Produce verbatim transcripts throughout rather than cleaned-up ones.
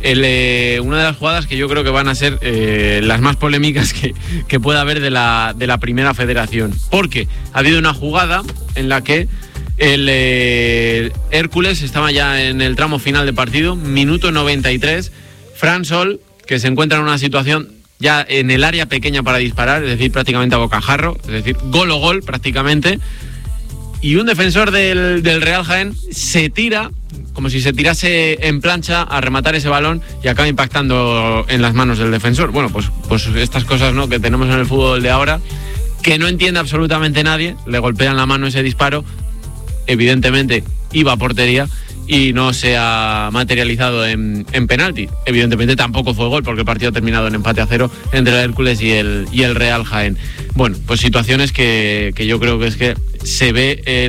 el, eh, una de las jugadas que yo creo que van a ser eh, las más polémicas que, que pueda haber de la, de la Primera Federación. Porque ha habido una jugada en la que el eh, Hércules estaba ya en el tramo final de partido, minuto noventa y tres, Fran Sol, que se encuentra en una situación ya en el área pequeña para disparar, es decir, prácticamente a bocajarro, es decir, gol o gol prácticamente, y un defensor del, del Real Jaén se tira, como si se tirase en plancha a rematar ese balón y acaba impactando en las manos del defensor. Bueno, pues, pues estas cosas, ¿no?, que tenemos en el fútbol de ahora, que no entiende absolutamente nadie, le golpean la mano ese disparo, evidentemente iba a portería y no se ha materializado en, en penalti. Evidentemente tampoco fue gol porque el partido ha terminado en empate a cero entre el Hércules y el, y el Real Jaén. Bueno, pues situaciones que, que yo creo que es que se ve eh,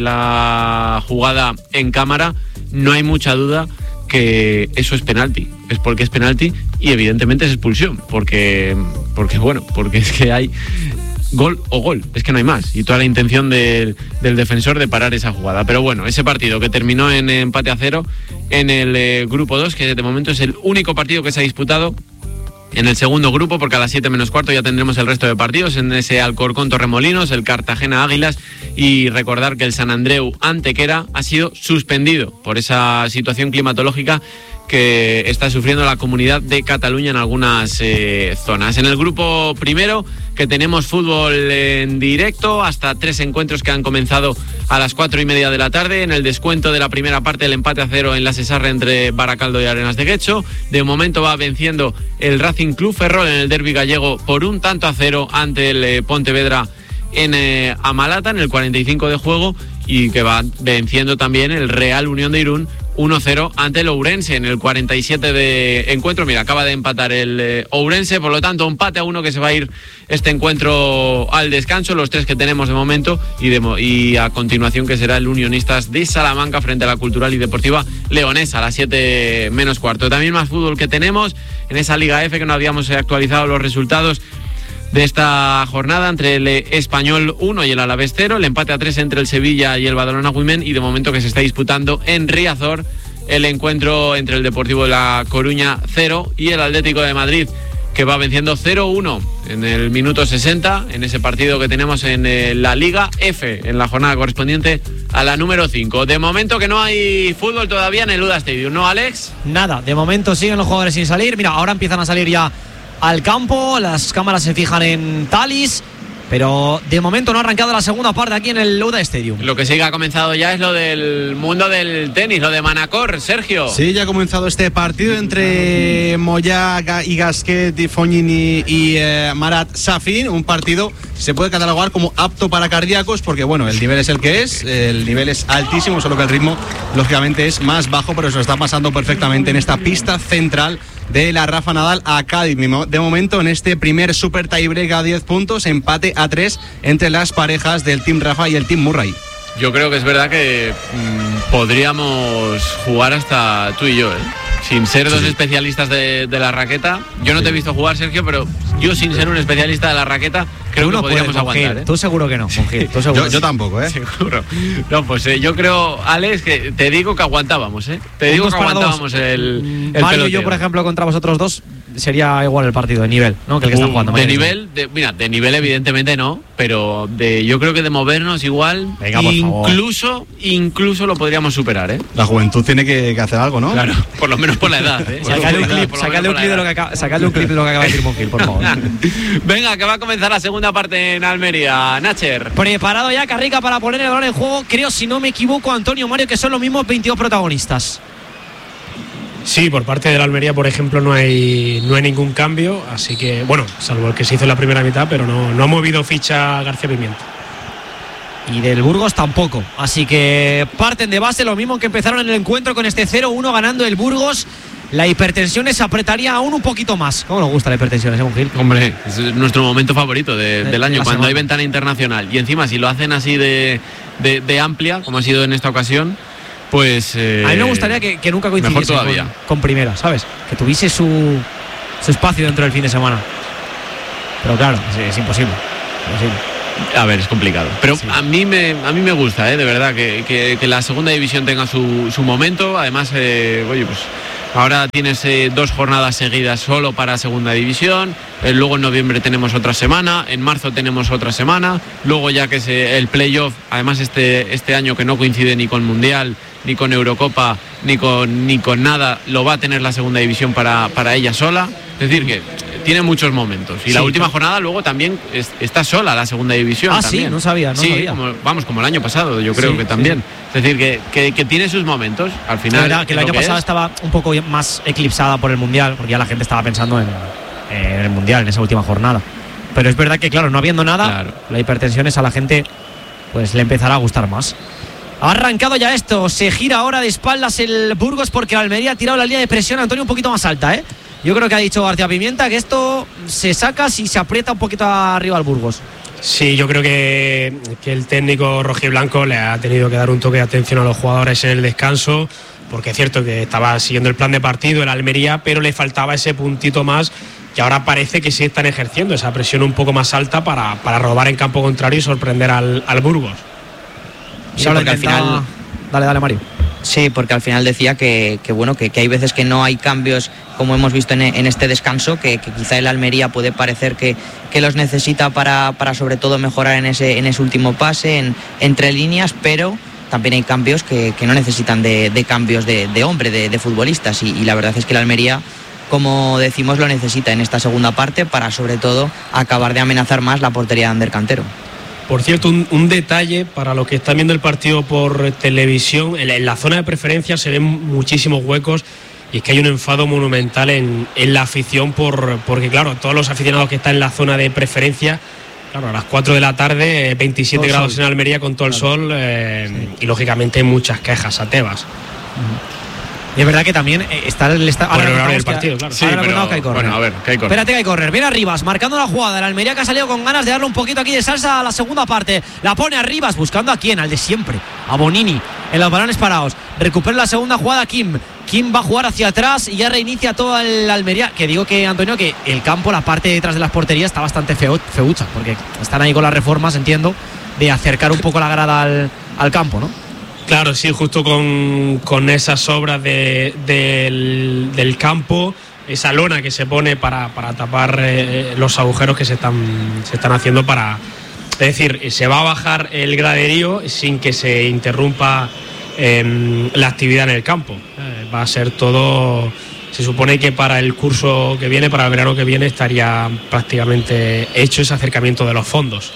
la jugada en cámara, no hay mucha duda que eso es penalti, es porque es penalti y evidentemente es expulsión, porque, porque bueno, porque es que hay gol o gol, es que no hay más, y toda la intención del, del defensor de parar esa jugada. Pero bueno, ese partido que terminó en empate a cero en el eh, grupo dos, que de momento es el único partido que se ha disputado en el segundo grupo, porque a las siete menos cuarto ya tendremos el resto de partidos en ese Alcorcón Torremolinos, el Cartagena Águilas, y recordar que el Sant Andreu Antequera ha sido suspendido por esa situación climatológica que está sufriendo la comunidad de Cataluña en algunas eh, zonas. En el grupo primero, que tenemos fútbol en directo, hasta tres encuentros que han comenzado a las cuatro y media de la tarde. En el descuento de la primera parte, el empate a cero en la Sesarre entre Baracaldo y Arenas de Guecho. De momento va venciendo el Racing Club Ferrol en el derbi gallego por un tanto a cero ante el eh, Pontevedra en eh, Amalata, en el cuarenta y cinco de juego, y que va venciendo también el Real Unión de Irún uno cero ante el Ourense en el cuarenta y siete de encuentro. Mira, acaba de empatar el eh, Ourense, por lo tanto empate a uno, que se va a ir este encuentro al descanso, los tres que tenemos de momento, y, de, y a continuación que será el Unionistas de Salamanca frente a la Cultural y Deportiva Leonesa a las siete menos cuarto. También más fútbol que tenemos en esa Liga F, que no habíamos actualizado los resultados de esta jornada, entre el Español uno y el Alavés cero, el empate a tres entre el Sevilla y el Badalona Women, y de momento que se está disputando en Riazor el encuentro entre el Deportivo de La Coruña cero y el Atlético de Madrid, que va venciendo cero uno en el minuto sesenta, en ese partido que tenemos en la Liga F, en la jornada correspondiente a la número cinco. De momento que no hay fútbol todavía en el Uda Stadium, ¿no, Alex? Nada, de momento siguen los jugadores sin salir. Mira, ahora empiezan a salir ya al campo, las cámaras se fijan en Talis, pero de momento no ha arrancado la segunda parte aquí en el Uda Stadium. Lo que sí que ha comenzado ya es lo del mundo del tenis, lo de Manacor, Sergio. Sí, ya ha comenzado este partido entre Moya y Gasquet, y Fognini y eh, Marat Safin, un partido que se puede catalogar como apto para cardíacos, porque bueno, el nivel es el que es, el nivel es altísimo, solo que el ritmo lógicamente es más bajo, pero se lo está pasando perfectamente en esta pista central de la Rafa Nadal Academy. De momento, en este primer super tiebreak a diez puntos, empate a tres entre las parejas del Team Rafa y el Team Murray. Yo creo que es verdad que mmm, podríamos jugar hasta tú y yo, ¿eh? Sin ser dos sí. especialistas de, de la raqueta. Yo no sí. te he visto jugar, Sergio, pero yo, sin ser un especialista de la raqueta, creo que podríamos aguantar, ¿eh? Tú seguro que no, Gil, tú seguro. yo, yo tampoco, ¿eh? Seguro. No, pues eh, yo creo, Alex, que te digo que aguantábamos, ¿eh? Te digo que aguantábamos el, el Mario y yo, por ejemplo, contra vosotros dos, sería igual el partido de nivel, ¿no? Que el que uh, están jugando. De nivel, de, mira, de nivel evidentemente no, pero de yo creo que de movernos igual, venga, por incluso, favor. incluso lo podríamos superar, ¿eh? La juventud tiene que, que hacer algo, ¿no? Claro, por lo menos por la edad, ¿eh? Sacadle un clip, sacadle un clip de lo que acaba, sacadle un clip de lo que acaba de decir Monjil, por favor. Venga, que va a comenzar la segunda parte en Almería, Nacher. Preparado ya Carrica para poner el balón en juego, creo, si no me equivoco, Antonio Mario, que son los mismos veintidós protagonistas. Sí, por parte de la Almería, por ejemplo, no hay no hay ningún cambio, así que, bueno, salvo el que se hizo en la primera mitad, pero no, no ha movido ficha García Pimienta. Y del Burgos tampoco, así que parten de base lo mismo que empezaron en el encuentro, con este cero uno ganando el Burgos. La hipertensión se apretaría aún un poquito más. ¿Cómo nos gusta la hipertensión, ese Gil? Hombre, es nuestro momento favorito de, de, del año, de cuando semana. hay ventana internacional. Y encima, si lo hacen así de, de, de amplia, como ha sido en esta ocasión, pues eh, a mí me gustaría que, que nunca coincidiese con, con primera, ¿sabes? Que tuviese su, su espacio dentro del fin de semana. Pero claro, es, es imposible, imposible. A ver, es complicado. Pero sí. a mí me a mí me gusta, ¿eh? De verdad, que, que, que la segunda división tenga su, su momento. Además, eh, oye, pues Ahora tienes eh, dos jornadas seguidas solo para segunda división, eh, luego en noviembre tenemos otra semana, en marzo tenemos otra semana, luego ya que se, el playoff, además este, este año que no coincide ni con Mundial, ni con Eurocopa, ni con, ni con nada, lo va a tener la segunda división para, para ella sola. Es decir, que tiene muchos momentos. Y sí, la última jornada luego también es, está sola la segunda división. Ah, también. sí, no sabía, no sí, sabía. Como, vamos, como el año pasado, yo creo sí, que también. Sí. Es decir, que, que, que tiene sus momentos. Al final. La verdad que el año que pasado es. estaba un poco más eclipsada por el Mundial, porque ya la gente estaba pensando en, en el Mundial, en esa última jornada. Pero es verdad que, claro, no habiendo nada, Claro. la hipertensión es a la gente, pues le empezará a gustar más. Ha arrancado ya esto, se gira ahora de espaldas el Burgos porque el Almería ha tirado la línea de presión, Antonio, un poquito más alta, ¿eh? Yo creo que ha dicho García Pimienta que esto se saca si se aprieta un poquito arriba al Burgos. Sí, yo creo que, que el técnico rojiblanco le ha tenido que dar un toque de atención a los jugadores en el descanso, porque es cierto que estaba siguiendo el plan de partido el Almería, pero le faltaba ese puntito más y ahora parece que sí están ejerciendo esa presión un poco más alta para, para robar en campo contrario y sorprender al, al Burgos. Sí, porque al final... Dale, dale, Mario. Sí, porque al final decía que, que bueno, que, que hay veces que no hay cambios como hemos visto en, en este descanso, que, que quizá el Almería puede parecer que, que los necesita para, para sobre todo mejorar en ese, en ese último pase, en, entre líneas, pero también hay cambios que, que no necesitan de, de cambios de, de hombre, de, de futbolistas, y, y la verdad es que el Almería, como decimos, lo necesita en esta segunda parte para sobre todo acabar de amenazar más la portería de Ander Cantero. Por cierto, un, un detalle para los que están viendo el partido por televisión, en la, en la zona de preferencia se ven muchísimos huecos y es que hay un enfado monumental en, en la afición por, porque claro, todos los aficionados que están en la zona de preferencia, claro, a las cuatro de la tarde, veintisiete todo grados sol. en Almería con todo el Claro. sol eh, Sí. y lógicamente hay muchas quejas a Tebas. Y es verdad que también eh, está el está, Por el ahora horario del recordamos que- partido, claro. Sí, ahora pero, recordamos que hay córner. bueno, a ver, que hay córner. Espérate que hay correr. Viene Arribas marcando la jugada. El Almería que ha salido con ganas de darle un poquito aquí de salsa a la segunda parte. La pone Arribas buscando a quién, al de siempre, a Bonini en los balones parados. Recupera la segunda jugada Kim. Kim va a jugar hacia atrás y ya reinicia todo el Almería. Que digo que, Antonio, que el campo, la parte detrás de las porterías está bastante feo, feucha, porque están ahí con las reformas, entiendo, de acercar un poco la grada al, al campo, ¿no? Claro, sí, justo con, con esas obras de, del, del campo, esa lona que se pone para, para tapar eh, los agujeros que se están, se están haciendo para... Es decir, se va a bajar el graderío sin que se interrumpa eh, la actividad en el campo. Eh, va a ser todo... Se supone que para el curso que viene, para el verano que viene, estaría prácticamente hecho ese acercamiento de los fondos.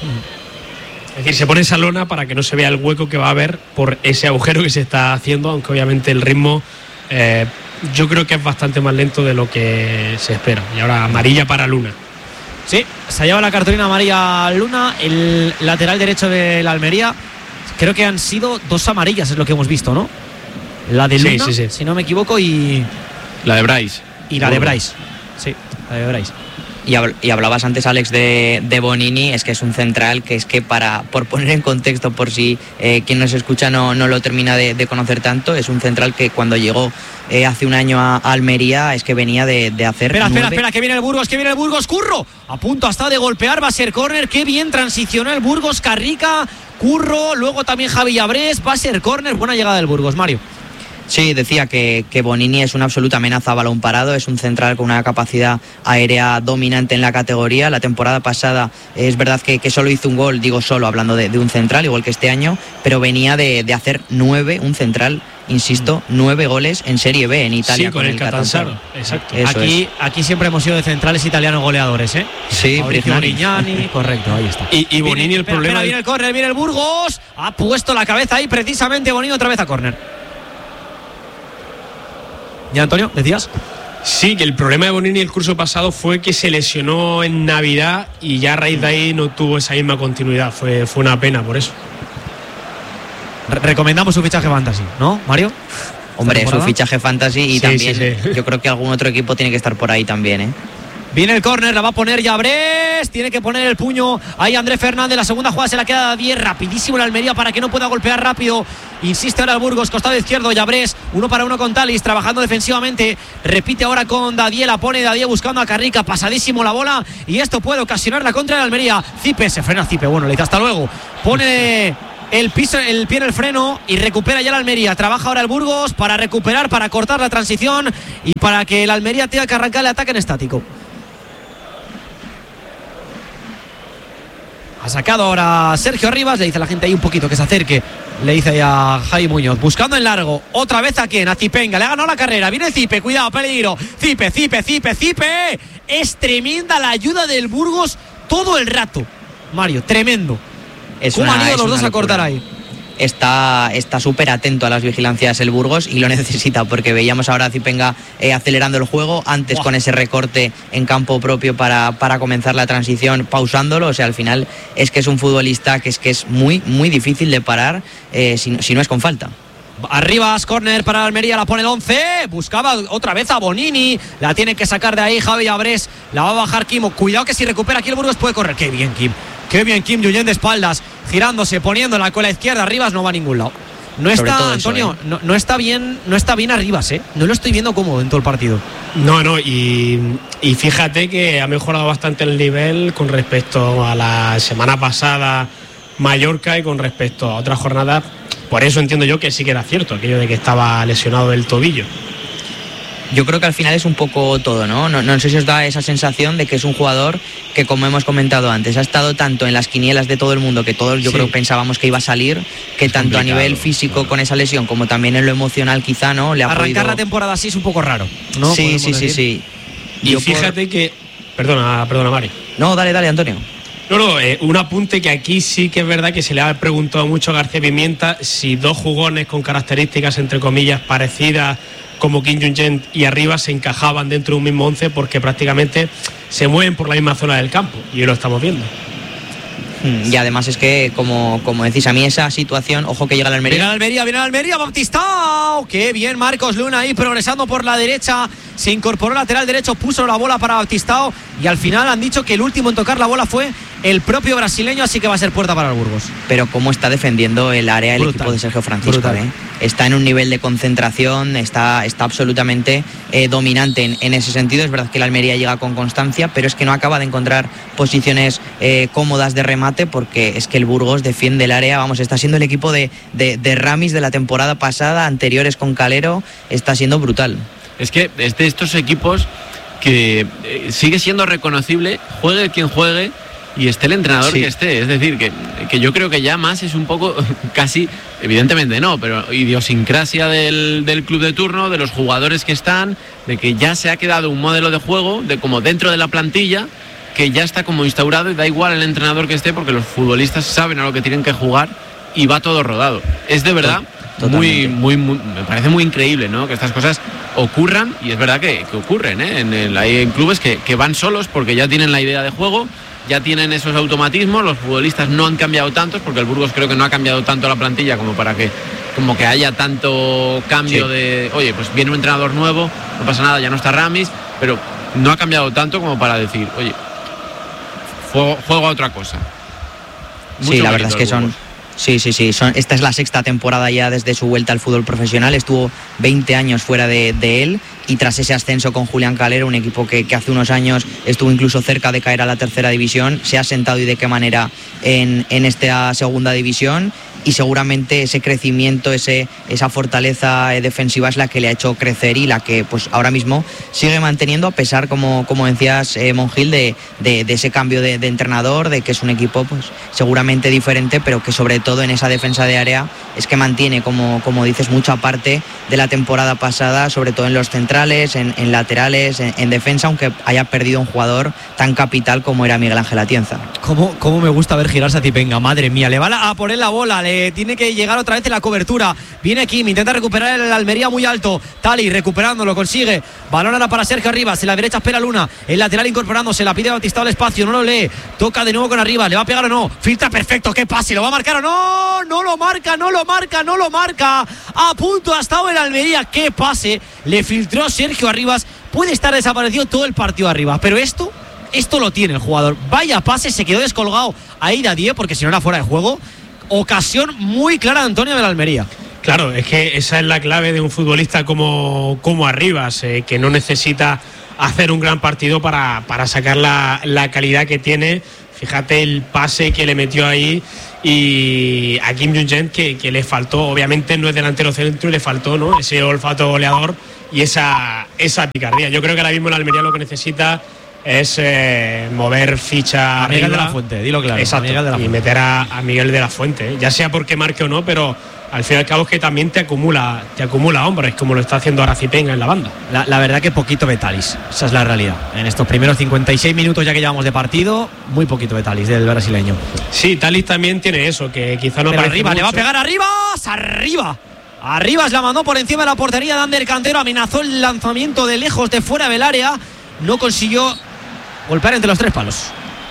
Es decir, se pone esa lona para que no se vea el hueco que va a haber por ese agujero que se está haciendo, aunque obviamente el ritmo eh, yo creo que es bastante más lento de lo que se espera. Y ahora amarilla para Luna. Sí, se lleva la cartulina amarilla Luna, el lateral derecho de la Almería. Creo que han sido dos amarillas, es lo que hemos visto, ¿no? La de Sí, Luna, sí, sí. si no me equivoco, y, La de Bryce. y la de Bryce. Sí, la de Bryce. Y, habl- y hablabas antes, Alex, de, de Bonini, es que es un central que es que para, por poner en contexto, por si eh, quien nos escucha no, no lo termina de, de conocer tanto, es un central que cuando llegó eh, hace un año a, a Almería es que venía de, de hacer Espera, espera, nueve- espera, que viene el Burgos, que viene el Burgos, Curro. A punto hasta de golpear, va a ser córner. Qué bien transicionó el Burgos, Carrica, Curro, luego también Javi Abrés, va a ser córner. Buena llegada del Burgos, Mario. Sí, decía que, que Bonini es una absoluta amenaza a balón parado, es un central con una capacidad aérea dominante en la categoría. La temporada pasada es verdad que, que solo hizo un gol, digo solo, hablando de, de un central, igual que este año, pero venía de, de hacer nueve, un central, insisto, nueve goles en Serie B en Italia. Sí, con, el Catanzaro. Exacto. Eso Aquí, aquí siempre hemos sido de centrales italianos goleadores, ¿eh? Sí, Mauricio Brignani. Brignani, correcto, ahí está. Y, y Bonini, Viene- el espera, problema... espera, viene el córner, viene el Burgos. Ha puesto la cabeza ahí precisamente Bonini otra vez a córner. ¿Ya, Antonio? ¿Decías? Sí, que el problema de Bonini el curso pasado fue que se lesionó en Navidad y ya a raíz de ahí no tuvo esa misma continuidad. Fue, fue una pena por eso. Re- recomendamos su fichaje fantasy, ¿no, Mario? Hombre, ¿Esta es un temporada? fichaje fantasy y Sí, también sí, sí. yo creo que algún otro equipo tiene que estar por ahí también, ¿eh? Viene el córner, la va a poner Yabrés. Tiene que poner el puño ahí Andrés Fernández. La segunda jugada se la queda a diez. Rapidísimo el Almería para que no pueda golpear rápido. Insiste ahora el Burgos, costado izquierdo. Yabrés, uno para uno con Talis, trabajando defensivamente. Repite ahora con Dadiel. La pone Dadiel buscando a Carrica. Pasadísimo la bola. Y esto puede ocasionar la contra de Almería. Zipe, se frena Zipe. Bueno, le dice hasta luego. Pone el piso, el pie en el freno y recupera ya la Almería. Trabaja ahora el Burgos para recuperar, para cortar la transición y para que la Almería tenga que arrancar el ataque en estático. Ha sacado ahora Sergio Arribas, le dice a la gente ahí un poquito que se acerque. Le dice a Javi Muñoz, buscando en largo. Otra vez a quién, a Zipenga, le ha ganado la carrera. Viene Zipe, cuidado, peligro. Zipe, Zipe, Zipe, Zipe. Es tremenda la ayuda del Burgos todo el rato. Mario, tremendo. Es ¿Cómo una, han ido es los dos una a cortar locura. ahí? Está está súper atento a las vigilancias el Burgos y lo necesita, porque veíamos ahora a Zipenga eh, acelerando el juego, antes Buah. con ese recorte en campo propio para, para comenzar la transición, pausándolo. O sea, al final es que es un futbolista que es que es muy, muy difícil de parar eh, si, si no es con falta. Arribas, córner para Almería, la pone el once. Buscaba otra vez a Bonini. La tiene que sacar de ahí Javi Abrés. La va a bajar Kim. Cuidado que si recupera aquí el Burgos puede correr. Qué bien Kim. Qué bien Kim Junyent de espaldas. Girándose, poniéndola con la izquierda. Arribas no va a ningún lado. No Sobre está, todo eso, Antonio, ¿eh? no, no está bien, no está bien Arribas, ¿eh? No lo estoy viendo cómodo en todo el partido. No, no, y, y fíjate que ha mejorado bastante el nivel con respecto a la semana pasada Mallorca y con respecto a otras jornadas. Por eso entiendo yo que sí que era cierto aquello de que estaba lesionado del tobillo. Yo creo que al final es un poco todo, ¿no? ¿no? No sé si os da esa sensación de que es un jugador que, como hemos comentado antes, ha estado tanto en las quinielas de todo el mundo, que todos yo Sí. creo pensábamos que iba a salir, que tanto a nivel físico claro. con esa lesión como también en lo emocional quizá, ¿no? Le ha Arrancar podido... la temporada así es un poco raro, ¿no? Sí, Podemos sí, sí, decir. sí. Y Yo por- fíjate que... Perdona, perdona, Mari. No, dale, dale, Antonio. No, no, eh, un apunte que aquí sí que es verdad que se le ha preguntado mucho a García Pimienta si dos jugones con características, entre comillas, parecidas como Kim Junyent y Arribas se encajaban dentro de un mismo once, porque prácticamente se mueven por la misma zona del campo y hoy lo estamos viendo. Y además es que, como, como decís, a mí esa situación, ojo que llega la Viene Almería. la Almería, viene la Almería, Baptistao. Qué bien Marcos Luna ahí progresando por la derecha. Se incorporó lateral derecho, puso la bola para Baptistao. Y al final han dicho que el último en tocar la bola fue el propio brasileño, así que va a ser puerta para el Burgos. Pero cómo está defendiendo el área el Brutal. equipo de Sergio Francisco, Brutal. ¿eh? Está en un nivel de concentración, está, está absolutamente eh, dominante en, en ese sentido. Es verdad que la Almería llega con constancia, pero es que no acaba de encontrar posiciones eh, cómodas de remate, porque es que el Burgos defiende el área. Vamos, está siendo el equipo de, de, de Ramis de la temporada pasada, anteriores con Calero, está siendo brutal. Es que es de estos equipos que eh, sigue siendo reconocible, juegue quien juegue y esté el entrenador Sí. que esté. Es decir, que, que yo creo que ya más es un poco, casi, evidentemente no, pero idiosincrasia del, del club de turno, de los jugadores que están, de que ya se ha quedado un modelo de juego, de como dentro de la plantilla, que ya está como instaurado y da igual el entrenador que esté, porque los futbolistas saben a lo que tienen que jugar y va todo rodado. Es de verdad muy, muy, muy, me parece muy increíble, ¿no? Que estas cosas ocurran, y es verdad que, que ocurren, ¿eh? En el, hay en clubes que, que van solos porque ya tienen la idea de juego, ya tienen esos automatismos. Los futbolistas no han cambiado tantos, porque el Burgos creo que no ha cambiado tanto la plantilla como para que como que haya tanto cambio Sí. de, oye, pues viene un entrenador nuevo, no pasa nada, ya no está Ramis, pero no ha cambiado tanto como para decir, oye, juego, juego a otra cosa. Sí, Mucho la verdad mérito es que al son... Burgos. Sí, sí, sí. Son, esta es la sexta temporada ya desde su vuelta al fútbol profesional. Estuvo veinte años fuera de, de él, y tras ese ascenso con Julián Calero, un equipo que, que hace unos años estuvo incluso cerca de caer a la tercera división, se ha sentado, y de qué manera, en, en esta segunda división. Y seguramente ese crecimiento, ese, esa fortaleza eh, defensiva es la que le ha hecho crecer, y la que pues ahora mismo sigue manteniendo, a pesar, como, como decías, eh, Monjil, de, de, de ese cambio de, de entrenador, de que es un equipo pues seguramente diferente, pero que sobre todo en esa defensa de área es que mantiene, como, como dices, mucha parte de la temporada pasada, sobre todo en los centrales, en, en laterales, en, en defensa, aunque haya perdido un jugador tan capital como era Miguel Ángel Atienza. ¿Cómo, cómo me gusta ver girarse a Zipenga, madre mía. Le va a, a poner la bola, le tiene que llegar otra vez en la cobertura. Viene Kim, intenta recuperar el Almería muy alto. Tali recuperándolo, consigue. Balón ahora para Sergio Arribas. En la derecha espera Luna. El lateral incorporándose, la pide Bautista al espacio, no lo lee. Toca de nuevo con Arribas. ¿Le va a pegar o no? Filtra perfecto, qué pase. ¿Lo va a marcar o no? No lo marca, no lo marca, no lo marca. A punto ha estado el Almería. Qué pase. Le filtró Sergio Arribas. Puede estar desaparecido todo el partido arriba, pero esto... Esto lo tiene el jugador. Vaya pase, se quedó descolgado ahí de diez, porque si no era fuera de juego. Ocasión muy clara de Antonio de la Almería. Claro, es que esa es la clave de un futbolista como, como Arribas, eh, que no necesita hacer un gran partido para, para sacar la, la calidad que tiene. Fíjate el pase que le metió ahí y a Kim Jong-un que, que le faltó, obviamente no es delantero centro y le faltó, ¿no?, ese olfato goleador y esa, esa picardía. Yo creo que ahora mismo el Almería lo que necesita es eh, mover ficha a Miguel arriba. de la Fuente, dilo claro. Exacto, a Miguel de la y Fuente. meter a, a Miguel de la Fuente, ¿eh? Ya sea porque marque o no, pero al fin y al cabo es que también te acumula, te acumula hombres, como lo está haciendo ahora Zipenga en la banda. La, la verdad que poquito de Thalys, esa es la realidad. En estos primeros cincuenta y seis minutos ya que llevamos de partido, muy poquito de Thalys, del brasileño. Sí, Thalys también tiene eso, que quizá no Pero parece arriba, mucho. le va a pegar arriba, arriba. Arriba la mandó por encima de la portería de Ander Cantero, amenazó el lanzamiento de lejos de fuera del área, no consiguió golpear entre los tres palos.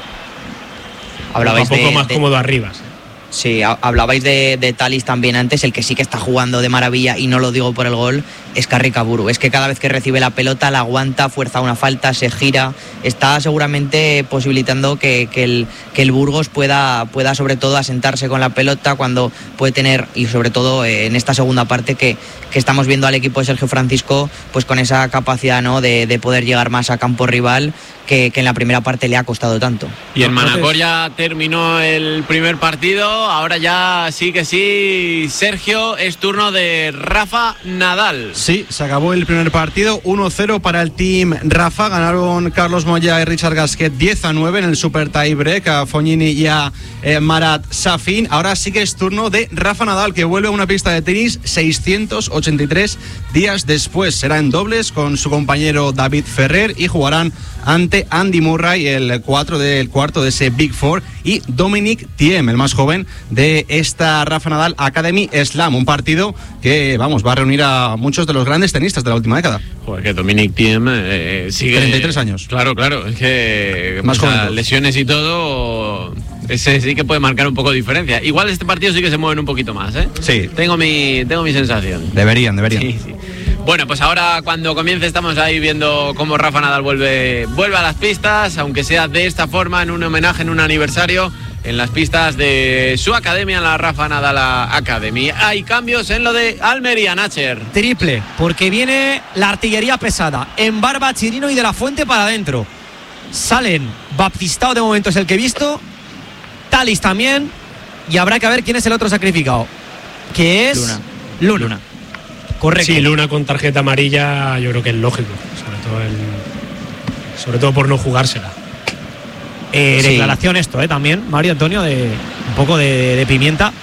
Hablabais un poco de, más de, cómodo arriba. Sí, hablabais de, de Thalys también antes. El que sí que está jugando de maravilla, y no lo digo por el gol, es Carricaburu. Es que cada vez que recibe la pelota la aguanta, fuerza una falta, se gira. Está seguramente posibilitando que, que, el, que el Burgos pueda, pueda sobre todo asentarse con la pelota cuando puede tener, y sobre todo en esta segunda parte que, que estamos viendo al equipo de Sergio Francisco pues con esa capacidad, ¿no?, de, de poder llegar más a campo rival, que, que en la primera parte le ha costado tanto. Y en Manacor ya terminó el primer partido, ahora ya sí que sí, Sergio, es turno de Rafa Nadal. Sí, se acabó el primer partido, uno cero para el Team Rafa, ganaron Carlos Moya y Richard Gasquet diez a nueve en el Super Tie Break a Fognini y a eh, Marat Safin. Ahora sí que es turno de Rafa Nadal, que vuelve a una pista de tenis seiscientos ochenta y tres días después. Será en dobles con su compañero David Ferrer y jugarán ante Andy Murray, el cuatro del cuarto de ese Big Four, y Dominic Thiem, el más joven de esta Rafa Nadal Academy Slam, un partido que, vamos, va a reunir a muchos de los grandes tenistas de la última década. Joder, que Dominic Thiem eh, sigue... treinta y tres años. Claro, claro, es que... Más pues, joven. lesiones y todo, ese sí que puede marcar un poco de diferencia. Igual este partido sí que se mueven un poquito más, ¿eh? Sí. Tengo mi, tengo mi sensación. Deberían, deberían. Sí, sí. Bueno, pues ahora cuando comience estamos ahí viendo cómo Rafa Nadal vuelve, vuelve a las pistas, aunque sea de esta forma, en un homenaje, en un aniversario, en las pistas de su academia, la Rafa Nadal Academy. Hay cambios en lo de Almería, Nacher. Triple, porque viene la artillería pesada. En Barba, Chirino y de la Fuente para adentro. Salen, Baptistao de momento es el que he visto, Thalys también, y habrá que ver quién es el otro sacrificado, que es Luna. Luna. Luna. Correcto. Sí, Luna con tarjeta amarilla yo creo que es lógico, sobre todo, el, sobre todo por no jugársela. Eh, Sí. Declaración esto, eh, también, Mario Antonio, de un poco de, de pimienta.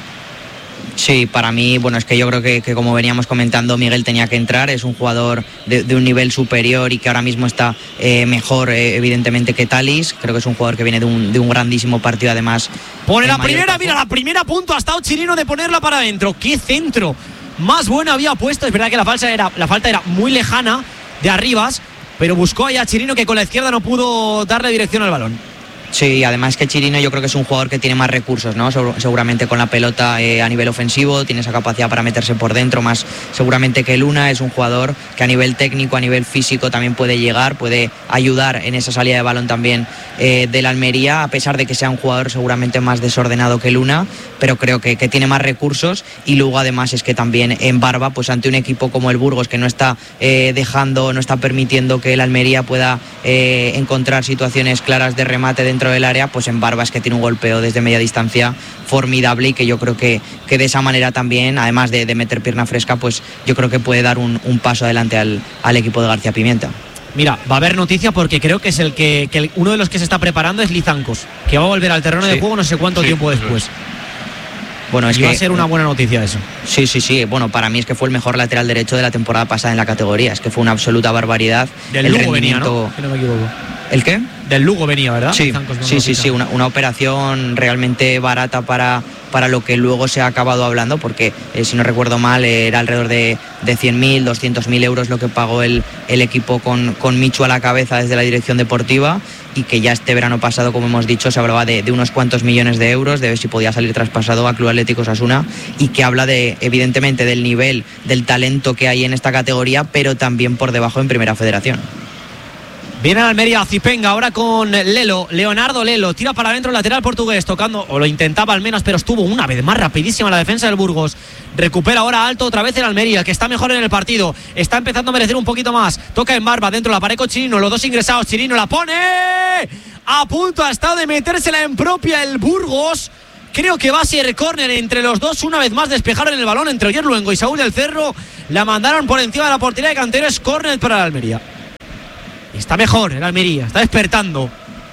Sí, para mí, bueno, es que yo creo que, que como veníamos comentando, Miguel tenía que entrar, es un jugador de, de un nivel superior y que ahora mismo está eh, mejor, eh, evidentemente, que Thalys. Creo que es un jugador que viene de un, de un grandísimo partido, además. Pone en la mayor primera, campo. mira, la primera punto ha estado Chirino de ponerla para adentro. ¡Qué centro! Más bueno había puesto. Es verdad que la falta era, la falta era muy lejana de Arribas, pero buscó ahí a Chirino, que con la izquierda no pudo darle dirección al balón. Sí, además que Chirino yo creo que es un jugador que tiene más recursos, ¿no? Seguramente con la pelota eh, a nivel ofensivo, tiene esa capacidad para meterse por dentro, más seguramente que Luna. Es un jugador que a nivel técnico, a nivel físico también puede llegar, puede ayudar en esa salida de balón también eh, del Almería, a pesar de que sea un jugador seguramente más desordenado que Luna, pero creo que, que tiene más recursos. Y luego además es que también en Barba, pues ante un equipo como el Burgos, que no está eh, dejando, no está permitiendo que el Almería pueda eh, encontrar situaciones claras de remate dentro del área, pues en Barba es que tiene un golpeo desde media distancia formidable, y que yo creo que, que de esa manera también, además de, de meter pierna fresca, pues yo creo que puede dar un, un paso adelante al, al equipo de García Pimienta. Mira, va a haber noticia porque creo que es el que, que el, uno de los que se está preparando es Lizancos, que va a volver al terreno Sí. de juego no sé cuánto Sí, tiempo eso después. Bueno, es y que va a ser una buena noticia eso. Sí, sí, sí. Bueno, para mí es que fue el mejor lateral derecho de la temporada pasada en la categoría. Es que fue una absoluta barbaridad. Del el Lugo venía, rendimiento... ¿no? Que no me equivoco. ¿El qué? Del Lugo venía, ¿verdad? Sí, Lizancos, no sí, lo sí, ficha. sí, una, una operación realmente barata para, para lo que luego se ha acabado hablando, porque eh, si no recuerdo mal era alrededor de, de cien mil, doscientos mil euros lo que pagó el, el equipo con, con Michu a la cabeza desde la dirección deportiva, y que ya este verano pasado, como hemos dicho, se hablaba de, de unos cuantos millones de euros, de ver si podía salir traspasado a Club Atlético Osasuna, y que habla de, evidentemente, del nivel, del talento que hay en esta categoría, pero también por debajo en Primera Federación. Viene al Almería, Zipenga ahora con Lelo, Leonardo Lelo, tira para adentro el lateral portugués, tocando, o lo intentaba al menos, pero estuvo una vez más rapidísima la defensa del Burgos. Recupera ahora alto otra vez el Almería, que está mejor en el partido, está empezando a merecer un poquito más. Toca en Barba, dentro de la pared con Chirino, los dos ingresados, Chirino la pone, a punto ha estado de metérsela en propia el Burgos. creo que va a ser córner entre los dos. Una vez más despejaron el balón entre Oyer Luengo y Saúl del Cerro. La mandaron por encima de la portería de Cantero. Es córner para el Almería. Está mejor el Almería, está despertando